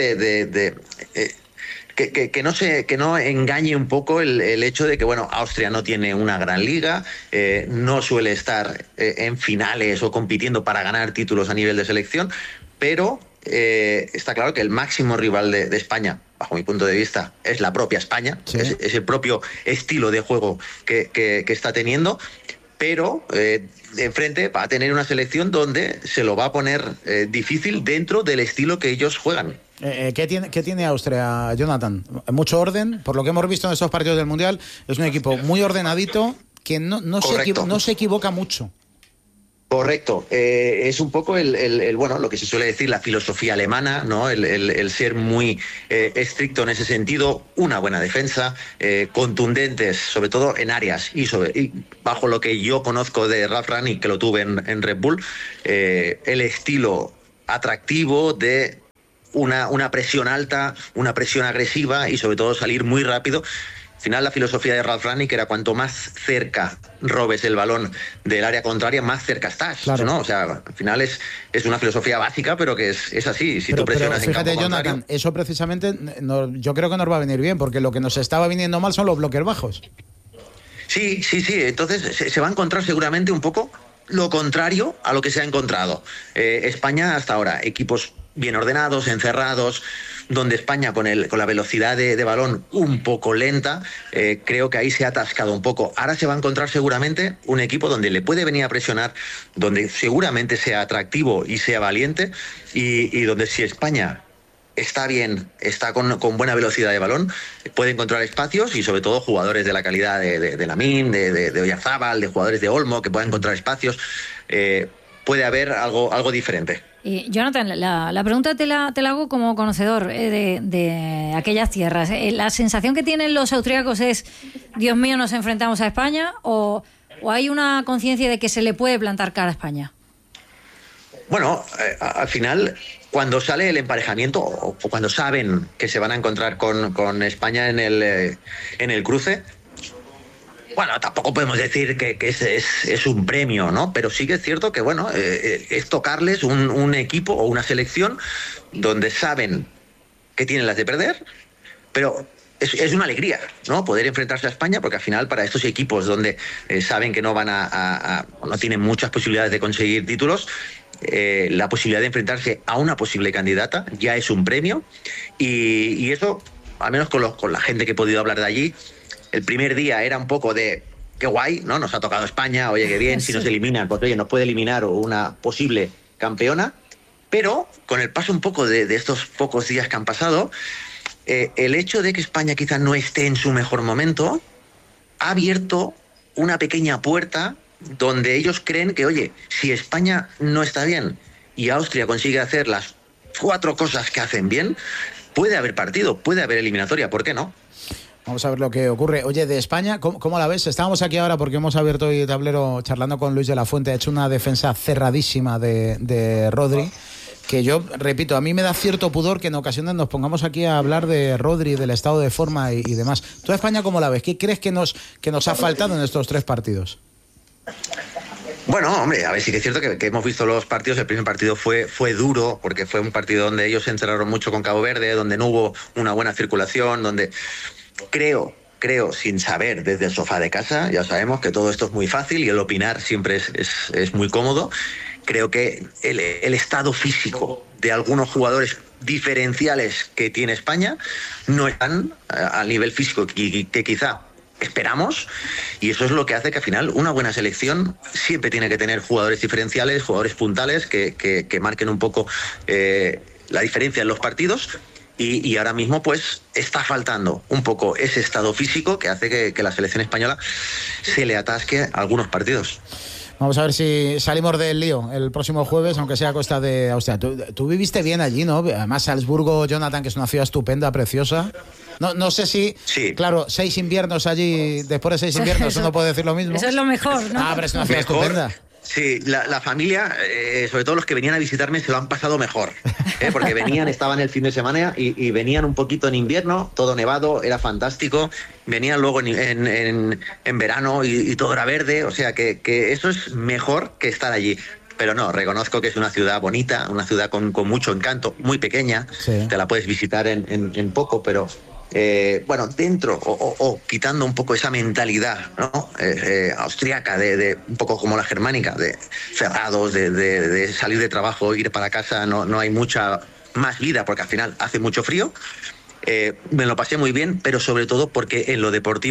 que no engañe un poco el hecho de que, bueno, Austria no tiene una gran liga, no suele estar en finales o compitiendo para ganar títulos a nivel de selección, pero está claro que el máximo rival de España, bajo mi punto de vista, es la propia España, ¿sí? es el propio estilo de juego que está teniendo, pero enfrente va a tener una selección donde se lo va a poner difícil dentro del estilo que ellos juegan. ¿Qué tiene Austria, Jonathan? Mucho orden, por lo que hemos visto en estos partidos del Mundial, es un equipo muy ordenadito que no se equivoca mucho. Correcto. Es un poco bueno, lo que se suele decir la filosofía alemana, ¿no? El ser muy estricto en ese sentido, una buena defensa, contundentes, sobre todo en áreas y bajo lo que yo conozco de Ralf Rangnick, que lo tuve en Red Bull, el estilo atractivo de una presión alta, una presión agresiva y sobre todo salir muy rápido. Al final la filosofía de Ralf Rangnick era cuanto más cerca robes el balón del área contraria, más cerca estás, claro, ¿no? O sea, al final es una filosofía básica, pero que es así. Si tú presionas pero fíjate, en campo Jonathan, contrario, eso precisamente yo creo que nos va a venir bien, porque lo que nos estaba viniendo mal son los bloques bajos. Sí. Entonces se va a encontrar seguramente un poco lo contrario a lo que se ha encontrado. España hasta ahora, equipos bien ordenados, encerrados, donde España con la velocidad de balón un poco lenta, creo que ahí se ha atascado un poco. Ahora se va a encontrar seguramente un equipo donde le puede venir a presionar, donde seguramente sea atractivo y sea valiente, y donde si España está bien, está con buena velocidad de balón, puede encontrar espacios y sobre todo jugadores de la calidad de Lamine, de Oyarzábal, de jugadores de Olmo, que puedan encontrar espacios. Puede haber algo diferente. Y Jonathan, la pregunta te la hago como conocedor de aquellas tierras. ¿La sensación que tienen los austríacos es, Dios mío, nos enfrentamos a España, o hay una conciencia de que se le puede plantar cara a España? Bueno, al final, cuando sale el emparejamiento o cuando saben que se van a encontrar con España en el cruce, bueno, tampoco podemos decir que es un premio, ¿no? Pero sí que es cierto que, bueno, es tocarles un equipo o una selección donde saben que tienen las de perder, pero es una alegría, ¿no? Poder enfrentarse a España, porque al final para estos equipos donde saben que no van no tienen muchas posibilidades de conseguir títulos, la posibilidad de enfrentarse a una posible candidata ya es un premio, y eso, al menos con la gente que he podido hablar de allí, el primer día era un poco de qué guay, ¿no? Nos ha tocado España, oye, qué bien, si nos eliminan, pues oye, nos puede eliminar una posible campeona. Pero con el paso un poco de estos pocos días que han pasado, el hecho de que España quizá no esté en su mejor momento ha abierto una pequeña puerta donde ellos creen que, oye, si España no está bien y Austria consigue hacer las 4 cosas que hacen bien, puede haber partido, puede haber eliminatoria, ¿por qué no? Vamos a ver lo que ocurre. Oye, de España, ¿cómo la ves? Estábamos aquí ahora porque hemos abierto hoy el tablero charlando con Luis de la Fuente. Ha hecho una defensa cerradísima de Rodri, que yo, repito, a mí me da cierto pudor que en ocasiones nos pongamos aquí a hablar de Rodri, del estado de forma y demás. ¿Tú a España cómo la ves? ¿Qué crees que nos ha faltado en estos 3 partidos? Bueno, hombre, a ver, sí que es cierto que hemos visto los partidos. El primer partido fue duro, porque fue un partido donde ellos se encerraron mucho con Cabo Verde, donde no hubo una buena circulación, donde creo, sin saber desde el sofá de casa, ya sabemos que todo esto es muy fácil y el opinar siempre es muy cómodo. Creo que el estado físico de algunos jugadores diferenciales que tiene España no están al nivel físico que quizá esperamos, y eso es lo que hace que al final una buena selección siempre tiene que tener jugadores diferenciales, jugadores puntales que marquen un poco la diferencia en los partidos. Y ahora mismo pues está faltando un poco ese estado físico que hace que la selección española se le atasque algunos partidos. Vamos a ver si salimos del lío el próximo jueves, aunque sea a costa de Austria. Tú viviste bien allí, ¿no? Además, Salzburgo, Jonathan, que es una ciudad estupenda, preciosa. No sé si, sí. Claro, 6 inviernos allí, después de 6 inviernos, uno puede decir lo mismo. Eso es lo mejor, ¿no? Pero es una ciudad estupenda. Sí, la familia, sobre todo los que venían a visitarme, se lo han pasado mejor, porque estaban el fin de semana y venían un poquito en invierno, todo nevado, era fantástico, venían luego en verano y todo era verde, o sea que eso es mejor que estar allí. Pero no, reconozco que es una ciudad bonita, una ciudad con mucho encanto, muy pequeña, sí. Te la puedes visitar en poco, pero... bueno, dentro o quitando un poco esa mentalidad, ¿no? Austriaca, de un poco como la germánica, de cerrados, de salir de trabajo, ir para casa, no hay mucha más vida porque al final hace mucho frío. Me lo pasé muy bien, pero sobre todo porque en lo deportivo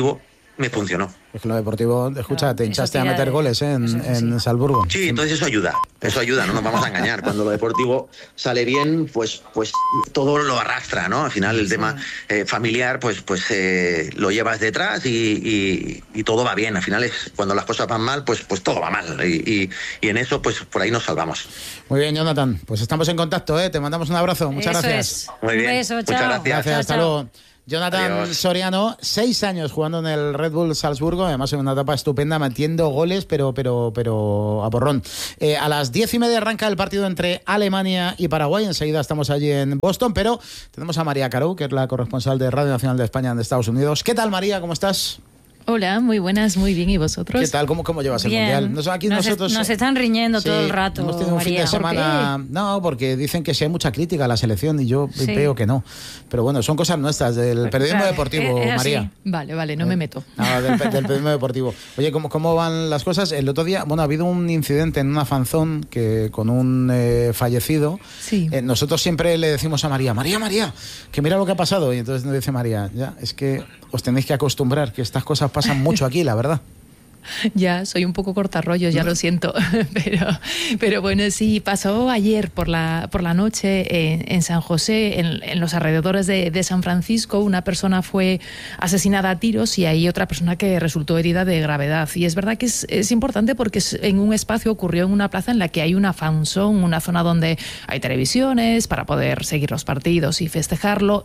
me funcionó. Es que lo deportivo, escucha, te hinchaste a meter goles en Salzburgo. Sí, entonces eso ayuda, no nos vamos a engañar. Cuando lo deportivo sale bien, pues todo lo arrastra, ¿no? Al final el tema familiar, pues lo llevas detrás y todo va bien. Al final es cuando las cosas van mal, pues todo va mal. Y en eso, pues por ahí nos salvamos. Muy bien, Jonathan, pues estamos en contacto, ¿eh? Te mandamos un abrazo, muchas gracias. Muy bien, un beso, muchas chao. gracias. Hasta luego. Jonathan Adiós. Soriano, 6 años jugando en el Red Bull Salzburgo, además en una etapa estupenda, metiendo goles, pero a borrón. A las 10:30 arranca el partido entre Alemania y Paraguay. Enseguida estamos allí en Boston, pero tenemos a María Carou, que es la corresponsal de Radio Nacional de España en Estados Unidos. ¿Qué tal, María? ¿Cómo estás? Hola, muy buenas, muy bien. ¿Y vosotros? ¿Qué tal? ¿Cómo llevas el Bien. Mundial? Aquí nosotros nos están riñendo sí, todo el rato, hemos tenido un fin María. de semana. No, porque dicen que sí hay mucha crítica a la selección y yo veo que no. Pero bueno, son cosas nuestras del periodismo deportivo, María. Vale, no me meto. No, del periodismo deportivo. Oye, ¿cómo van las cosas? El otro día, ha habido un incidente en una fanzón con un fallecido. Sí. Nosotros siempre le decimos a María, que mira lo que ha pasado. Y entonces nos dice María, ya, es que os tenéis que acostumbrar, que estas cosas pasan mucho aquí, la verdad. Ya, soy un poco cortarrollos, ya lo siento. Pero bueno, sí, pasó ayer por la noche en San José, en los alrededores de San Francisco. Una persona fue asesinada a tiros y hay otra persona que resultó herida de gravedad. Y es verdad que es importante porque en un espacio ocurrió en una plaza en la que hay una fanzone, una zona donde hay televisiones para poder seguir los partidos y festejarlo.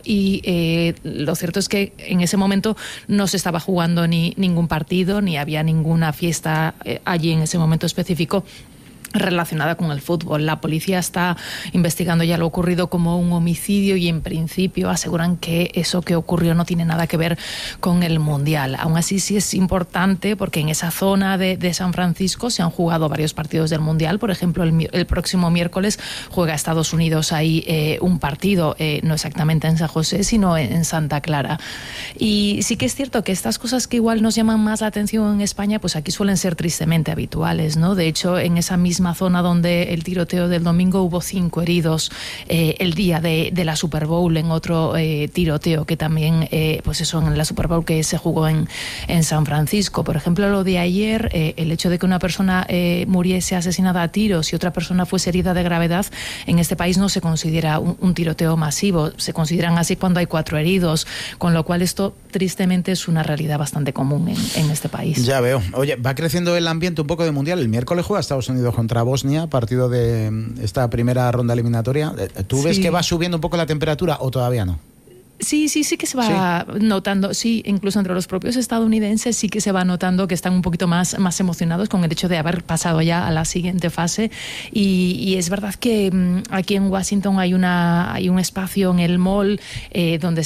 Y lo cierto es que en ese momento no se estaba jugando ningún partido, ni había ninguna fiesta allí en ese momento específico relacionada con el fútbol. La policía está investigando ya lo ocurrido como un homicidio y en principio aseguran que eso que ocurrió no tiene nada que ver con el Mundial. Aún así sí es importante porque en esa zona de San Francisco se han jugado varios partidos del Mundial. Por ejemplo, el próximo miércoles juega Estados Unidos ahí un partido, no exactamente en San José, sino en Santa Clara. Y sí que es cierto que estas cosas que igual nos llaman más la atención en España, pues aquí suelen ser tristemente habituales, ¿no? De hecho, en esa misma zona donde el tiroteo del domingo hubo 5 heridos el día de la Super Bowl en otro tiroteo que también, pues eso, en la Super Bowl que se jugó en San Francisco. Por ejemplo, lo de ayer, el hecho de que una persona muriese asesinada a tiros y otra persona fuese herida de gravedad, en este país no se considera un tiroteo masivo, se consideran así cuando hay 4 heridos, con lo cual esto tristemente es una realidad bastante común en este país. Ya veo. Oye, va creciendo el ambiente un poco de Mundial. El miércoles juega Estados Unidos contra Bosnia, partido de esta primera ronda eliminatoria. ¿Tú ves que va subiendo un poco la temperatura o todavía no? Sí que se va notando, sí, incluso entre los propios estadounidenses sí que se va notando que están un poquito más emocionados con el hecho de haber pasado ya a la siguiente fase y es verdad que aquí en Washington hay un espacio en el mall donde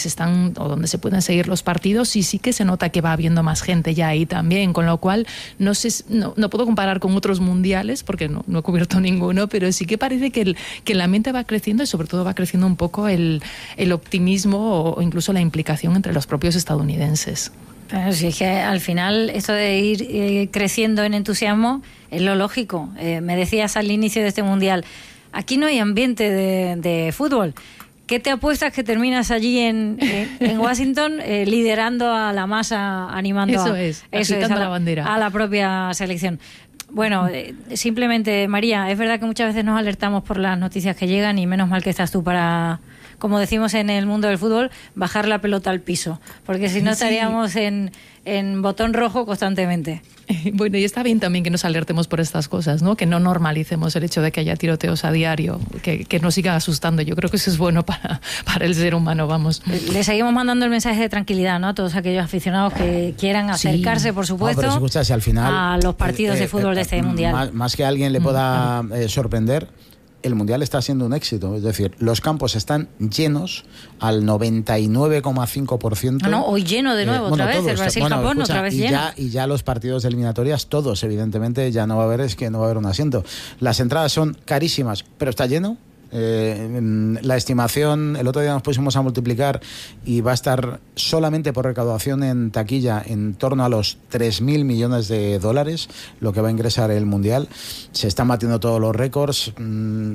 se pueden seguir los partidos y sí que se nota que va habiendo más gente ya ahí también, con lo cual no puedo comparar con otros mundiales porque no he cubierto ninguno, pero sí que parece que el ambiente va creciendo y sobre todo va creciendo un poco el optimismo o incluso la implicación entre los propios estadounidenses. Pero sí, es que al final esto de ir creciendo en entusiasmo es lo lógico. Me decías al inicio de este Mundial, aquí no hay ambiente de fútbol. ¿Qué te apuestas que terminas allí en Washington liderando a la masa, animando agitando la bandera a la propia selección? Bueno, simplemente, María, es verdad que muchas veces nos alertamos por las noticias que llegan y menos mal que estás tú para, como decimos en el mundo del fútbol, bajar la pelota al piso, porque si no estaríamos en botón rojo constantemente. Bueno, y está bien también que nos alertemos por estas cosas, ¿no? Que no normalicemos el hecho de que haya tiroteos a diario, que nos sigan asustando. Yo creo que eso es bueno para el ser humano, vamos. Le seguimos mandando el mensaje de tranquilidad, ¿no? A todos aquellos aficionados que quieran acercarse, por supuesto, pero si al final, a los partidos de fútbol de este Mundial. Más que a alguien le pueda sorprender, el Mundial está siendo un éxito. Es decir, los campos están llenos al 99,5%. No, hoy lleno de nuevo, otra vez. El Brasil-Japón, otra vez lleno. Y ya los partidos de eliminatorias, todos, evidentemente, ya no va a haber un asiento. Las entradas son carísimas, pero está lleno. La estimación, el otro día nos pusimos a multiplicar y va a estar solamente por recaudación en taquilla en torno a los 3.000 millones de dólares, lo que va a ingresar el Mundial. Se están batiendo todos los récords. En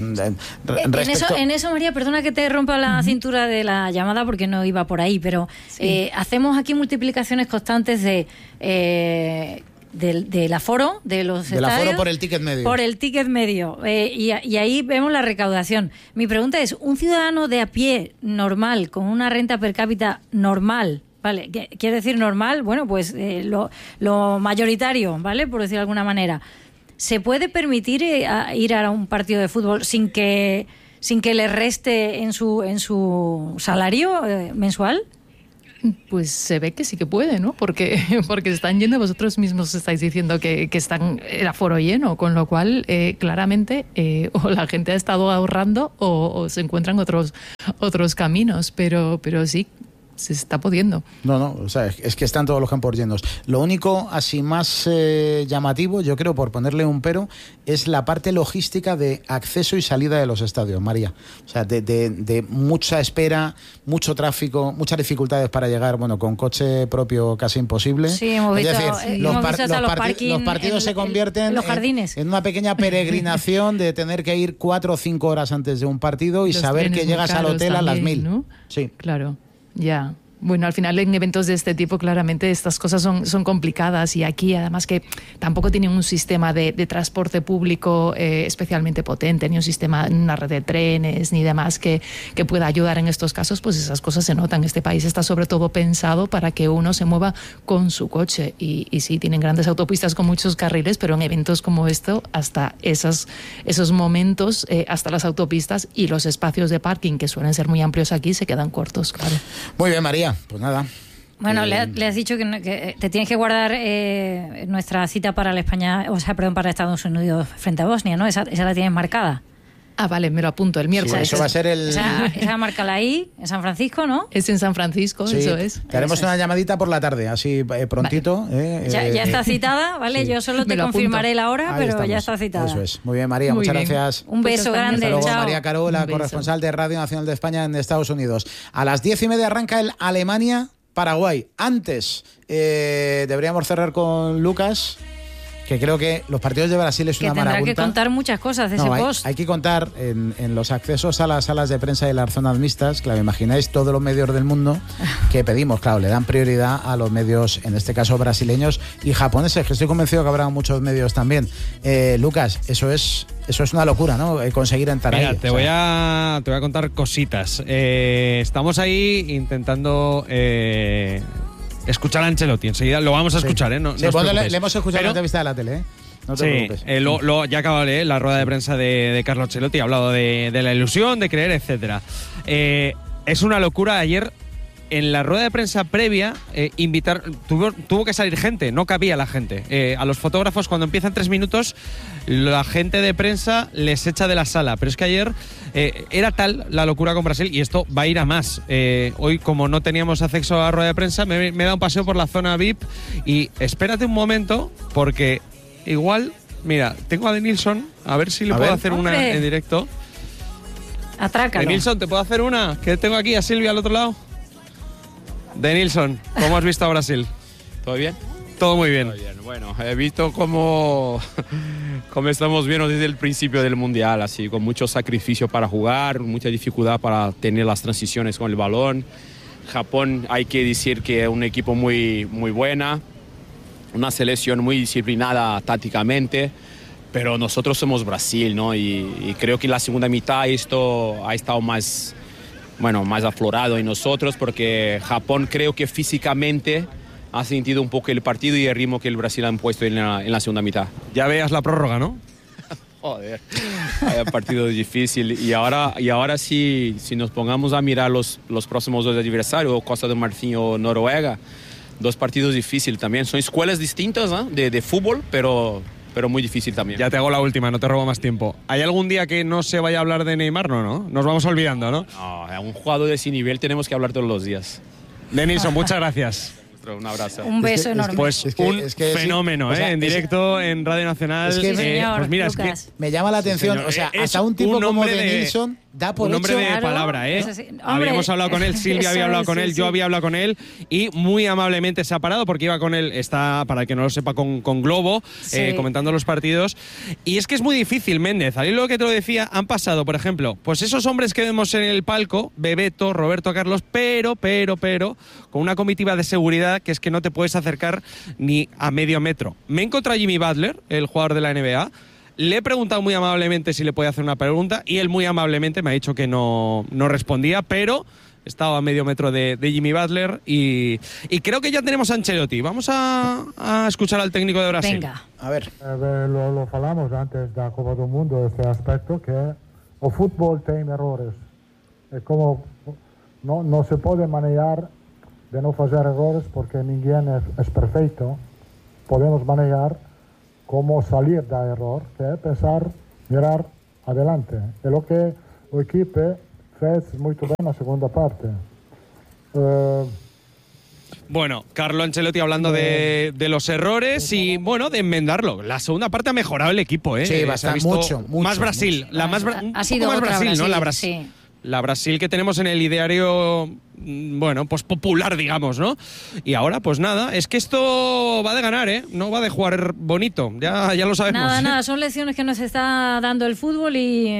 eso, María, perdona que te rompa la cintura de la llamada porque no iba por ahí, pero hacemos aquí multiplicaciones constantes del aforo de los del estadios. Aforo por el ticket medio. Por el ticket medio. Y ahí vemos la recaudación. Mi pregunta es, ¿un ciudadano de a pie normal, con una renta per cápita normal, ¿vale? ¿Quiere decir normal? Bueno, pues lo mayoritario, ¿vale? Por decirlo de alguna manera. ¿Se puede permitir ir a un partido de fútbol sin que le reste en su salario mensual? Pues se ve que sí que puede, ¿no? Porque están yendo, vosotros mismos estáis diciendo que están el aforo lleno, con lo cual claramente o la gente ha estado ahorrando o se encuentran otros caminos, pero sí, se está pudiendo. No, o sea, es que están todos los campos llenos. Lo único así más llamativo, yo creo, por ponerle un pero, es la parte logística de acceso y salida de los estadios, María. O sea, de mucha espera, mucho tráfico, muchas dificultades para llegar, bueno, con coche propio casi imposible. Sí, hemos visto, los partidos se convierten los jardines. En una pequeña peregrinación de tener que ir 4 o 5 horas antes de un partido y los saber que llegas al hotel también, a las 1.000. ¿no? Sí. Claro. Ya. Bueno, al final en eventos de este tipo claramente estas cosas son complicadas y aquí además que tampoco tienen un sistema de transporte público especialmente potente, ni un sistema, una red de trenes ni demás que pueda ayudar en estos casos, pues esas cosas se notan. Este país está sobre todo pensado para que uno se mueva con su coche y sí, tienen grandes autopistas con muchos carriles, pero en eventos como esto, hasta esos momentos, hasta las autopistas y los espacios de parking que suelen ser muy amplios aquí se quedan cortos, claro. Muy bien, María. Pues nada. Bueno, le has dicho que te tienes que guardar nuestra cita para la España, para Estados Unidos frente a Bosnia, ¿no? Esa la tienes marcada. Ah, vale, me lo apunto el miércoles. Sí, eso va a ser esa márcala ahí, en San Francisco, ¿no? Es en San Francisco, sí, eso es. Te haremos una llamadita por la tarde, así prontito. Vale. Ya está citada, ¿vale? Sí. Yo solo te confirmaré la hora, pero estamos. Ya está citada. Eso es. Muy bien, María, muchas gracias. Un beso grande, luego, chao. María Caro, la corresponsal de Radio Nacional de España en Estados Unidos. A las 10:30 arranca el Alemania-Paraguay. Antes, deberíamos cerrar con Lucas, que creo que los partidos de Brasil es una marabunta. Tendrá que contar muchas cosas de ese post. Hay que contar en los accesos a las salas de prensa y las zonas mixtas, claro, imagináis todos los medios del mundo que pedimos, claro, le dan prioridad a los medios, en este caso brasileños y japoneses, que estoy convencido que habrá muchos medios también. Lucas, eso es una locura, ¿no? Conseguir entrar ahí. Te voy a contar cositas. Estamos ahí intentando escuchar a Ancelotti. Enseguida lo vamos a escuchar, ¿eh? No, sí, no le hemos escuchado la entrevista de la tele, ¿eh? No te preocupes. Ya acabo de leer la rueda de prensa de Carlo Ancelotti. Ha hablado de la ilusión, de creer, etcétera. Es una locura. Ayer, en la rueda de prensa previa, tuvo que salir gente, no cabía la gente. A los fotógrafos, cuando empiezan 3 minutos, la gente de prensa les echa de la sala. Pero es que ayer era tal la locura con Brasil, y esto va a ir a más. Hoy, como no teníamos acceso a la rueda de prensa, me he dado un paseo por la zona VIP y espérate un momento, porque igual, mira, tengo a Denilson, a ver si le puedo hacer una en directo. Atrácalo. Denilson, ¿te puedo hacer una? Que tengo aquí a Silvia al otro lado. Denilson, ¿cómo has visto a Brasil? ¿Todo bien? Todo muy bien. Todo bien. Bueno, he visto cómo estamos viendo desde el principio del Mundial, así, con mucho sacrificio para jugar, mucha dificultad para tener las transiciones con el balón. Japón, hay que decir que es un equipo muy, muy buena, una selección muy disciplinada tácticamente, pero nosotros somos Brasil, ¿no? Y creo que la segunda mitad esto ha estado más aflorado en nosotros, porque Japón creo que físicamente ha sentido un poco el partido y el ritmo que el Brasil ha puesto en la segunda mitad. Ya veas la prórroga, ¿no? Joder, hay partido difícil. Y ahora si nos pongamos a mirar los próximos 2 adversarios, Costa do Marfim o Noruega, 2 partidos difíciles también. Son escuelas distintas, ¿no? de fútbol, pero muy difícil también. Ya te hago la última, no te robo más tiempo. ¿Hay algún día que no se vaya a hablar de Neymar? No, nos vamos olvidando, ¿no? No, a un jugador de ese nivel tenemos que hablar todos los días. Denilson, muchas gracias. Castro, un abrazo. Un beso enorme. Pues un fenómeno, o sea, en directo en Radio Nacional. Es que pues mira, es que me llama la atención, señor. o sea, Es hasta un tipo un como hombre de de- Nilsson da por un hombre hecho. de palabra, ¿eh? Eso sí. Hombre, Habíamos hablado con él, Silvia había eso hablado es, con sí, él, sí. yo había hablado con él y muy amablemente se ha parado porque iba con él, está, para el que no lo sepa, con Globo, Sí. comentando los partidos. Y es que es muy difícil, Méndez. Al hilo que te lo decía, han pasado, por ejemplo, pues esos hombres que vemos en el palco, Bebeto, Roberto Carlos, pero, con una comitiva de seguridad que es que no te puedes acercar ni a medio metro. Me he encontrado a Jimmy Butler, el jugador de la NBA. Le he preguntado muy amablemente si le podía hacer una pregunta y él muy amablemente me ha dicho que no respondía, pero estaba a medio metro de Jimmy Butler y creo que ya tenemos a Ancelotti. Vamos a escuchar al técnico de Brasil. Venga. A ver. Lo falamos antes da Copa do Mundo, este aspecto que o fútbol tiene errores. Es como no se puede manejar de no hacer errores porque ninguém es perfecto. Podemos manejar cómo salir del error, que es pensar, mirar adelante. Es lo que el equipo fez muy bien en la segunda parte. Bueno, Carlo Ancelotti hablando de los errores y, bueno, de enmendarlo. La segunda parte ha mejorado el equipo, ¿eh? Sí, Se ha bastante, visto mucho. Más Brasil. Ha un sido poco más otra Brasil, ¿no? La Brasil, Brasil. sí. La Brasil que tenemos en el ideario, bueno, pues popular, digamos, ¿no? Y ahora, pues nada, es que esto va de ganar, ¿eh? No va de jugar bonito, ya lo sabemos. Nada, son lecciones que nos está dando el fútbol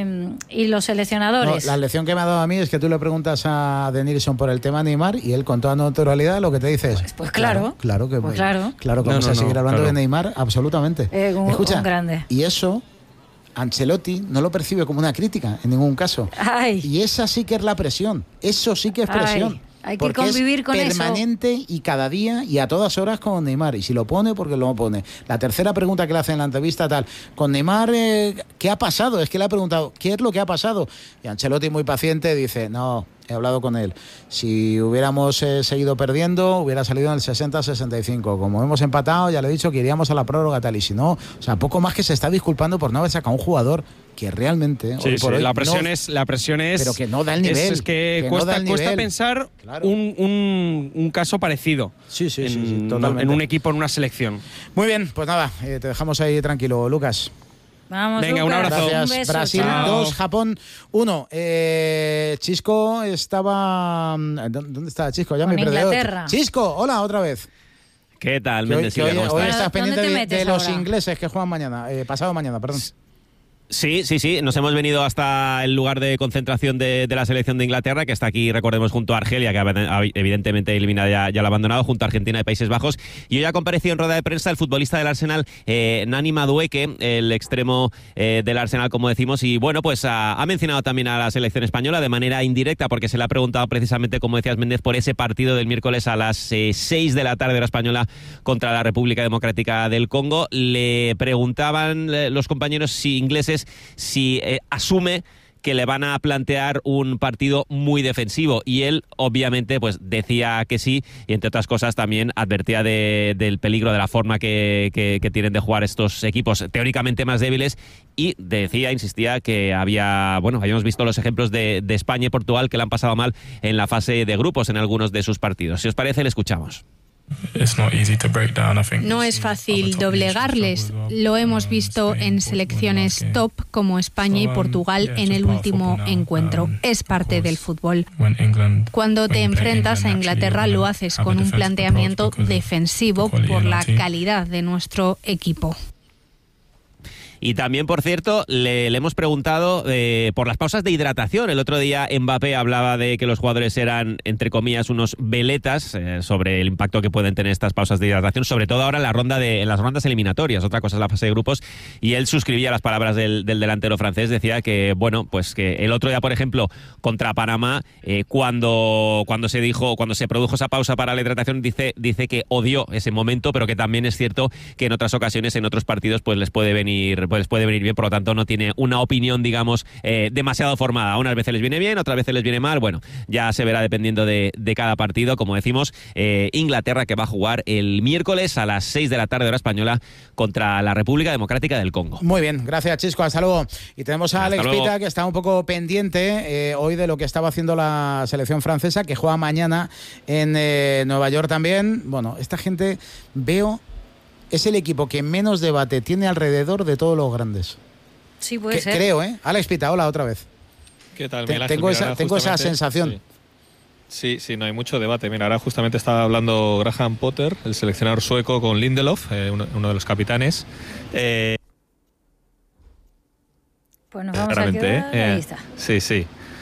y los seleccionadores. No, la lección que me ha dado a mí es que tú le preguntas a De Nilsson por el tema Neymar y él con toda naturalidad lo que te dice es Pues claro. Claro que Pues claro. que vamos a seguir hablando claro. de Neymar, absolutamente. Un grande. Y eso Ancelotti no lo percibe como una crítica en ningún caso. Ay. Y esa sí que es la presión. Eso sí que es presión. Ay, hay que porque convivir es con eso. permanente y cada día y a todas horas con Neymar. Y si lo pone, porque lo pone. La tercera pregunta que le hace en la entrevista, tal. Con Neymar, ¿qué ha pasado? Es que le ha preguntado, ¿qué es lo que ha pasado? Y Ancelotti, muy paciente, dice, no, he hablado con él. Si hubiéramos seguido perdiendo, hubiera salido en el 60-65. Como hemos empatado, ya le he dicho que iríamos a la prórroga, tal. Y si no, o sea, poco más que se está disculpando por no haber sacado un jugador que realmente Sí, hoy por hoy la presión es pero que no da el nivel, es que no cuesta, da el cuesta nivel. pensar Claro. un caso parecido totalmente. en un equipo, en una selección. Muy bien, pues nada, te dejamos ahí tranquilo, Lucas. Vamos, Venga, un Lucas, abrazo. Gracias. un beso, Brasil chao. 2, Japón 1. Chisco estaba... ¿Dónde está Chisco? Ya Con me he perdido. Inglaterra. Chisco, hola, otra vez. ¿Qué tal, Que hoy, Méndez? que hoy- ¿Cómo hoy estás? estás pendiente ¿Dónde te de metes los ahora? ingleses que juegan mañana, pasado mañana, perdón. Sí, nos hemos venido hasta el lugar de concentración de la selección de Inglaterra, que está aquí, recordemos, junto a Argelia, que evidentemente eliminada ya lo ha abandonado, junto a Argentina y Países Bajos. Y hoy ha comparecido en rueda de prensa el futbolista del Arsenal, Nani Madueke, el extremo del Arsenal, como decimos, y bueno, pues ha mencionado también a la selección española de manera indirecta, porque se le ha preguntado precisamente, como decías, Méndez, por ese partido del miércoles a las 6 de la tarde hora española contra la República Democrática del Congo. Le preguntaban los compañeros ingleses si asume que le van a plantear un partido muy defensivo, y él obviamente pues decía que sí, y entre otras cosas también advertía del peligro de la forma que tienen de jugar estos equipos teóricamente más débiles, y insistía que habíamos visto los ejemplos de España y Portugal que le han pasado mal en la fase de grupos en algunos de sus partidos. Si os parece, le escuchamos. No es fácil doblegarles. Lo hemos visto en selecciones top como España y Portugal en el último encuentro. Es parte del fútbol. Cuando te enfrentas a Inglaterra lo haces con un planteamiento defensivo por la calidad de nuestro equipo. Y también, por cierto, le hemos preguntado por las pausas de hidratación. El otro día Mbappé hablaba de que los jugadores eran, entre comillas, unos veletas sobre el impacto que pueden tener estas pausas de hidratación, sobre todo ahora en las rondas eliminatorias. Otra cosa es la fase de grupos. Y él suscribía las palabras del delantero francés. Decía que, bueno, pues que el otro día, por ejemplo, contra Panamá, cuando se produjo esa pausa para la hidratación, dice que odió ese momento, pero que también es cierto que en otras ocasiones, en otros partidos, pues les puede venir pues puede venir bien, por lo tanto no tiene una opinión, digamos, demasiado formada. Unas veces les viene bien, otras veces les viene mal. Bueno, ya se verá dependiendo de cada partido. Como decimos, Inglaterra, que va a jugar el miércoles a las 6 de la tarde hora española contra la República Democrática del Congo. Muy bien, gracias Chisco, hasta luego. Y tenemos a Alex luego. Pita, que está un poco pendiente hoy de lo que estaba haciendo la selección francesa, que juega mañana en Nueva York también. Bueno, esta gente, veo, es el equipo que menos debate tiene alrededor de todos los grandes. Sí, puede ser. Creo, Alex Pita, hola otra vez. ¿Qué tal, Miguel Tengo Ángel? esa sensación. Sí, no hay mucho debate. Mira, ahora justamente estaba hablando Graham Potter, el seleccionador sueco, con Lindelof, uno de los capitanes. Pues nos vamos a quedar, ahí está. Sí.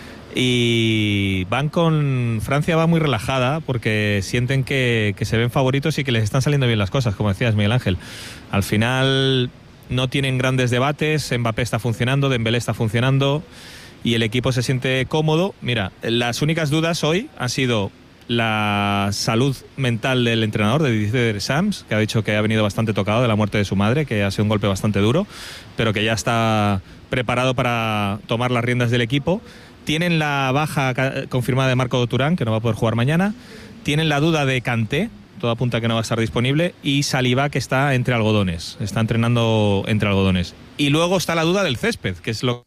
Y Francia va muy relajada porque sienten que se ven favoritos y que les están saliendo bien las cosas, como decías, Miguel Ángel. Al final no tienen grandes debates, Mbappé está funcionando, Dembélé está funcionando y el equipo se siente cómodo. Mira, las únicas dudas hoy han sido la salud mental del entrenador, de Didier Deschamps, que ha dicho que ha venido bastante tocado de la muerte de su madre, que ha sido un golpe bastante duro, pero que ya está preparado para tomar las riendas del equipo. Tienen la baja confirmada de Marco Turán, que no va a poder jugar mañana. Tienen la duda de Kanté, todo apunta que no va a estar disponible. Y Saliba, que está entre algodones. Está entrenando entre algodones. Y luego está la duda del césped, que es lo...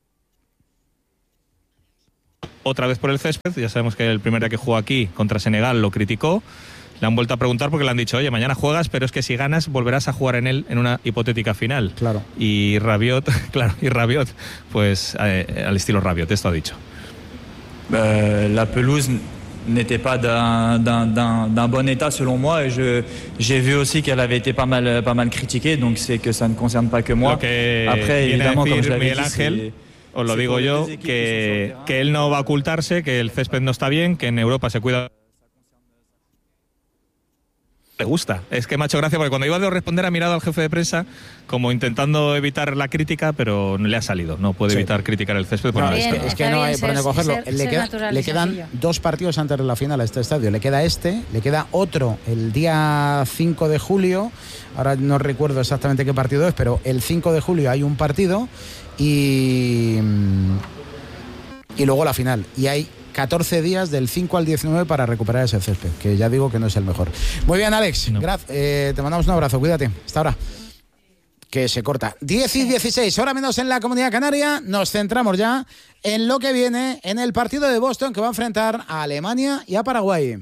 Otra vez por el césped. Ya sabemos que el primer día que jugó aquí contra Senegal lo criticó. Le han vuelto a preguntar porque le han dicho, oye, mañana juegas, pero es que si ganas volverás a jugar en él en una hipotética final. Claro. Y Rabiot, pues al estilo Rabiot, esto ha dicho. La pelouse n'était pas d'un bon état selon moi, et j'ai vu aussi qu'elle avait été pas mal critiquée, donc c'est que ça ne concerne pas que moi. Lo que Après, viene évidemment, a decir comme je l'avais Miguel dit, Ángel, os lo digo yo, que él no va a ocultarse, que el césped no está bien, que en Europa se cuida. Le gusta. Es que me ha hecho gracia porque cuando iba a responder ha mirado al jefe de prensa como intentando evitar la crítica, pero no le ha salido. No puede evitar criticar el césped. No, es que no hay por dónde cogerlo. Le quedan 2 partidos antes de la final a este estadio. Le queda le queda otro el día 5 de julio. Ahora no recuerdo exactamente qué partido es, pero el 5 de julio hay un partido y luego la final. Y hay 14 días del 5 al 19 para recuperar ese césped, que ya digo que no es el mejor. Muy bien, Alex, te mandamos un abrazo, cuídate, hasta ahora. Que se corta. 10 y 16, ahora menos en la Comunidad Canaria. Nos centramos ya en lo que viene en el partido de Boston, que va a enfrentar a Alemania y a Paraguay.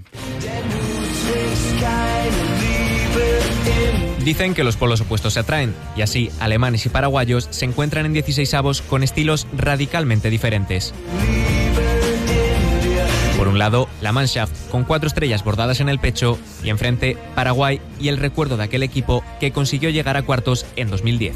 Dicen que los polos opuestos se atraen, y así alemanes y paraguayos se encuentran en 16avos con estilos radicalmente diferentes. Por un lado, la Mannschaft, con 4 estrellas bordadas en el pecho, y enfrente, Paraguay y el recuerdo de aquel equipo que consiguió llegar a cuartos en 2010.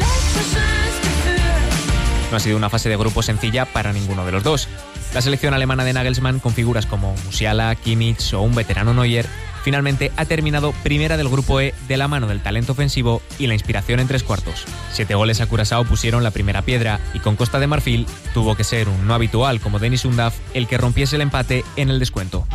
No ha sido una fase de grupo sencilla para ninguno de los dos. La selección alemana de Nagelsmann, con figuras como Musiala, Kimmich o un veterano Neuer, finalmente ha terminado primera del grupo E de la mano del talento ofensivo y la inspiración en 3 cuartos. 7 goles a Curazao pusieron la primera piedra y con Costa de Marfil tuvo que ser un no habitual como Dennis Undav el que rompiese el empate en el descuento.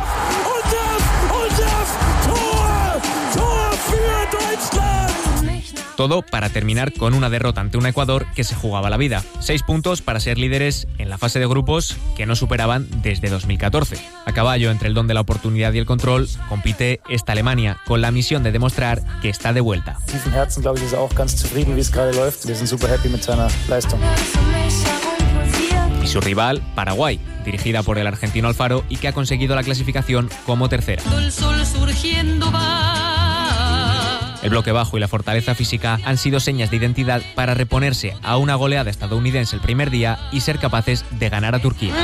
Todo para terminar con una derrota ante un Ecuador que se jugaba la vida. 6 puntos para ser líderes en la fase de grupos que no superaban desde 2014. A caballo entre el don de la oportunidad y el control, compite esta Alemania con la misión de demostrar que está de vuelta. Y su rival, Paraguay, dirigida por el argentino Alfaro y que ha conseguido la clasificación como tercera. El bloque bajo y la fortaleza física han sido señas de identidad para reponerse a una goleada estadounidense el primer día y ser capaces de ganar a Turquía.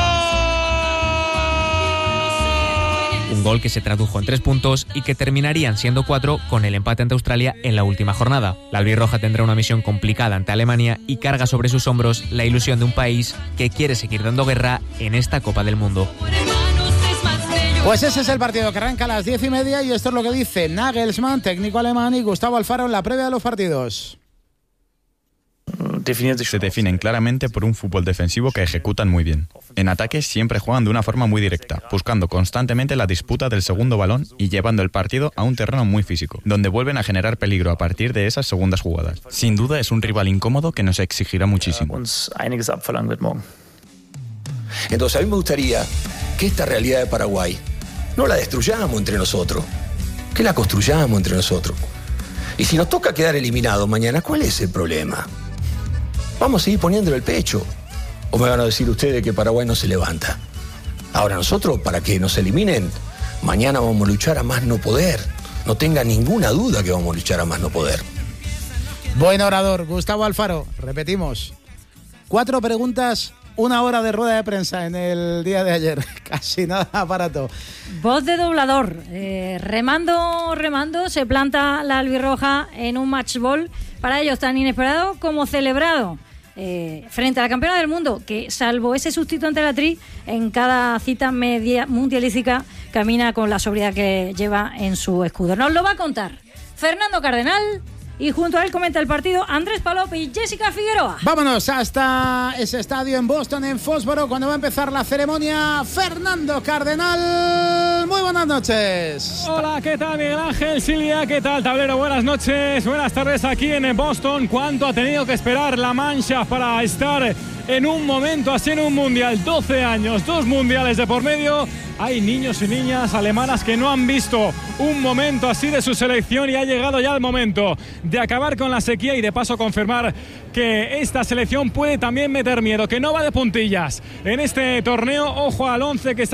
Un gol que se tradujo en 3 puntos y que terminarían siendo 4 con el empate ante Australia en la última jornada. La albirroja tendrá una misión complicada ante Alemania y carga sobre sus hombros la ilusión de un país que quiere seguir dando guerra en esta Copa del Mundo. Pues ese es el partido que arranca a las 10:30 y esto es lo que dice Nagelsmann, técnico alemán, y Gustavo Alfaro en la previa de los partidos. se definen claramente por un fútbol defensivo que ejecutan muy bien. En ataque siempre juegan de una forma muy directa, buscando constantemente la disputa del segundo balón y llevando el partido a un terreno muy físico, donde vuelven a generar peligro a partir de esas segundas jugadas. Sin duda es un rival incómodo que nos exigirá muchísimo. Entonces a mí me gustaría que esta realidad de Paraguay no la destruyamos entre nosotros, que la construyamos entre nosotros. Y si nos toca quedar eliminados mañana, ¿cuál es el problema? Vamos a seguir poniéndole el pecho. ¿O me van a decir ustedes que Paraguay no se levanta? Ahora nosotros, para que nos eliminen, mañana vamos a luchar a más no poder. No tenga ninguna duda que vamos a luchar a más no poder. Buen orador, Gustavo Alfaro. Repetimos. 4 preguntas, 1 hora de rueda de prensa en el día de ayer. Casi nada aparato. Voz de doblador. Remando, se planta la albirroja en un match ball para ellos tan inesperado como celebrado. Frente a la campeona del mundo, que salvo ese sustituto ante la Tri, en cada cita media mundialística camina con la sobriedad que lleva en su escudo. Nos lo va a contar Fernando Cardenal, y junto a él comenta el partido Andrés Palop y Jessica Figueroa. Vámonos hasta ese estadio en Boston, en Fósforo, cuando va a empezar la ceremonia. Fernando Cardenal, muy buenas noches. Hola, ¿qué tal Miguel Ángel? Silvia, ¿qué tal tablero? Buenas noches, buenas tardes aquí en Boston. ¿Cuánto ha tenido que esperar la Mannschaft para estar en un momento así en un mundial? 12 años, 2 mundiales de por medio. Hay niños y niñas alemanas que no han visto un momento así de su selección, y ha llegado ya el momento de acabar con la sequía y de paso confirmar que esta selección puede también meter miedo, que no va de puntillas en este torneo. Ojo al 11 que está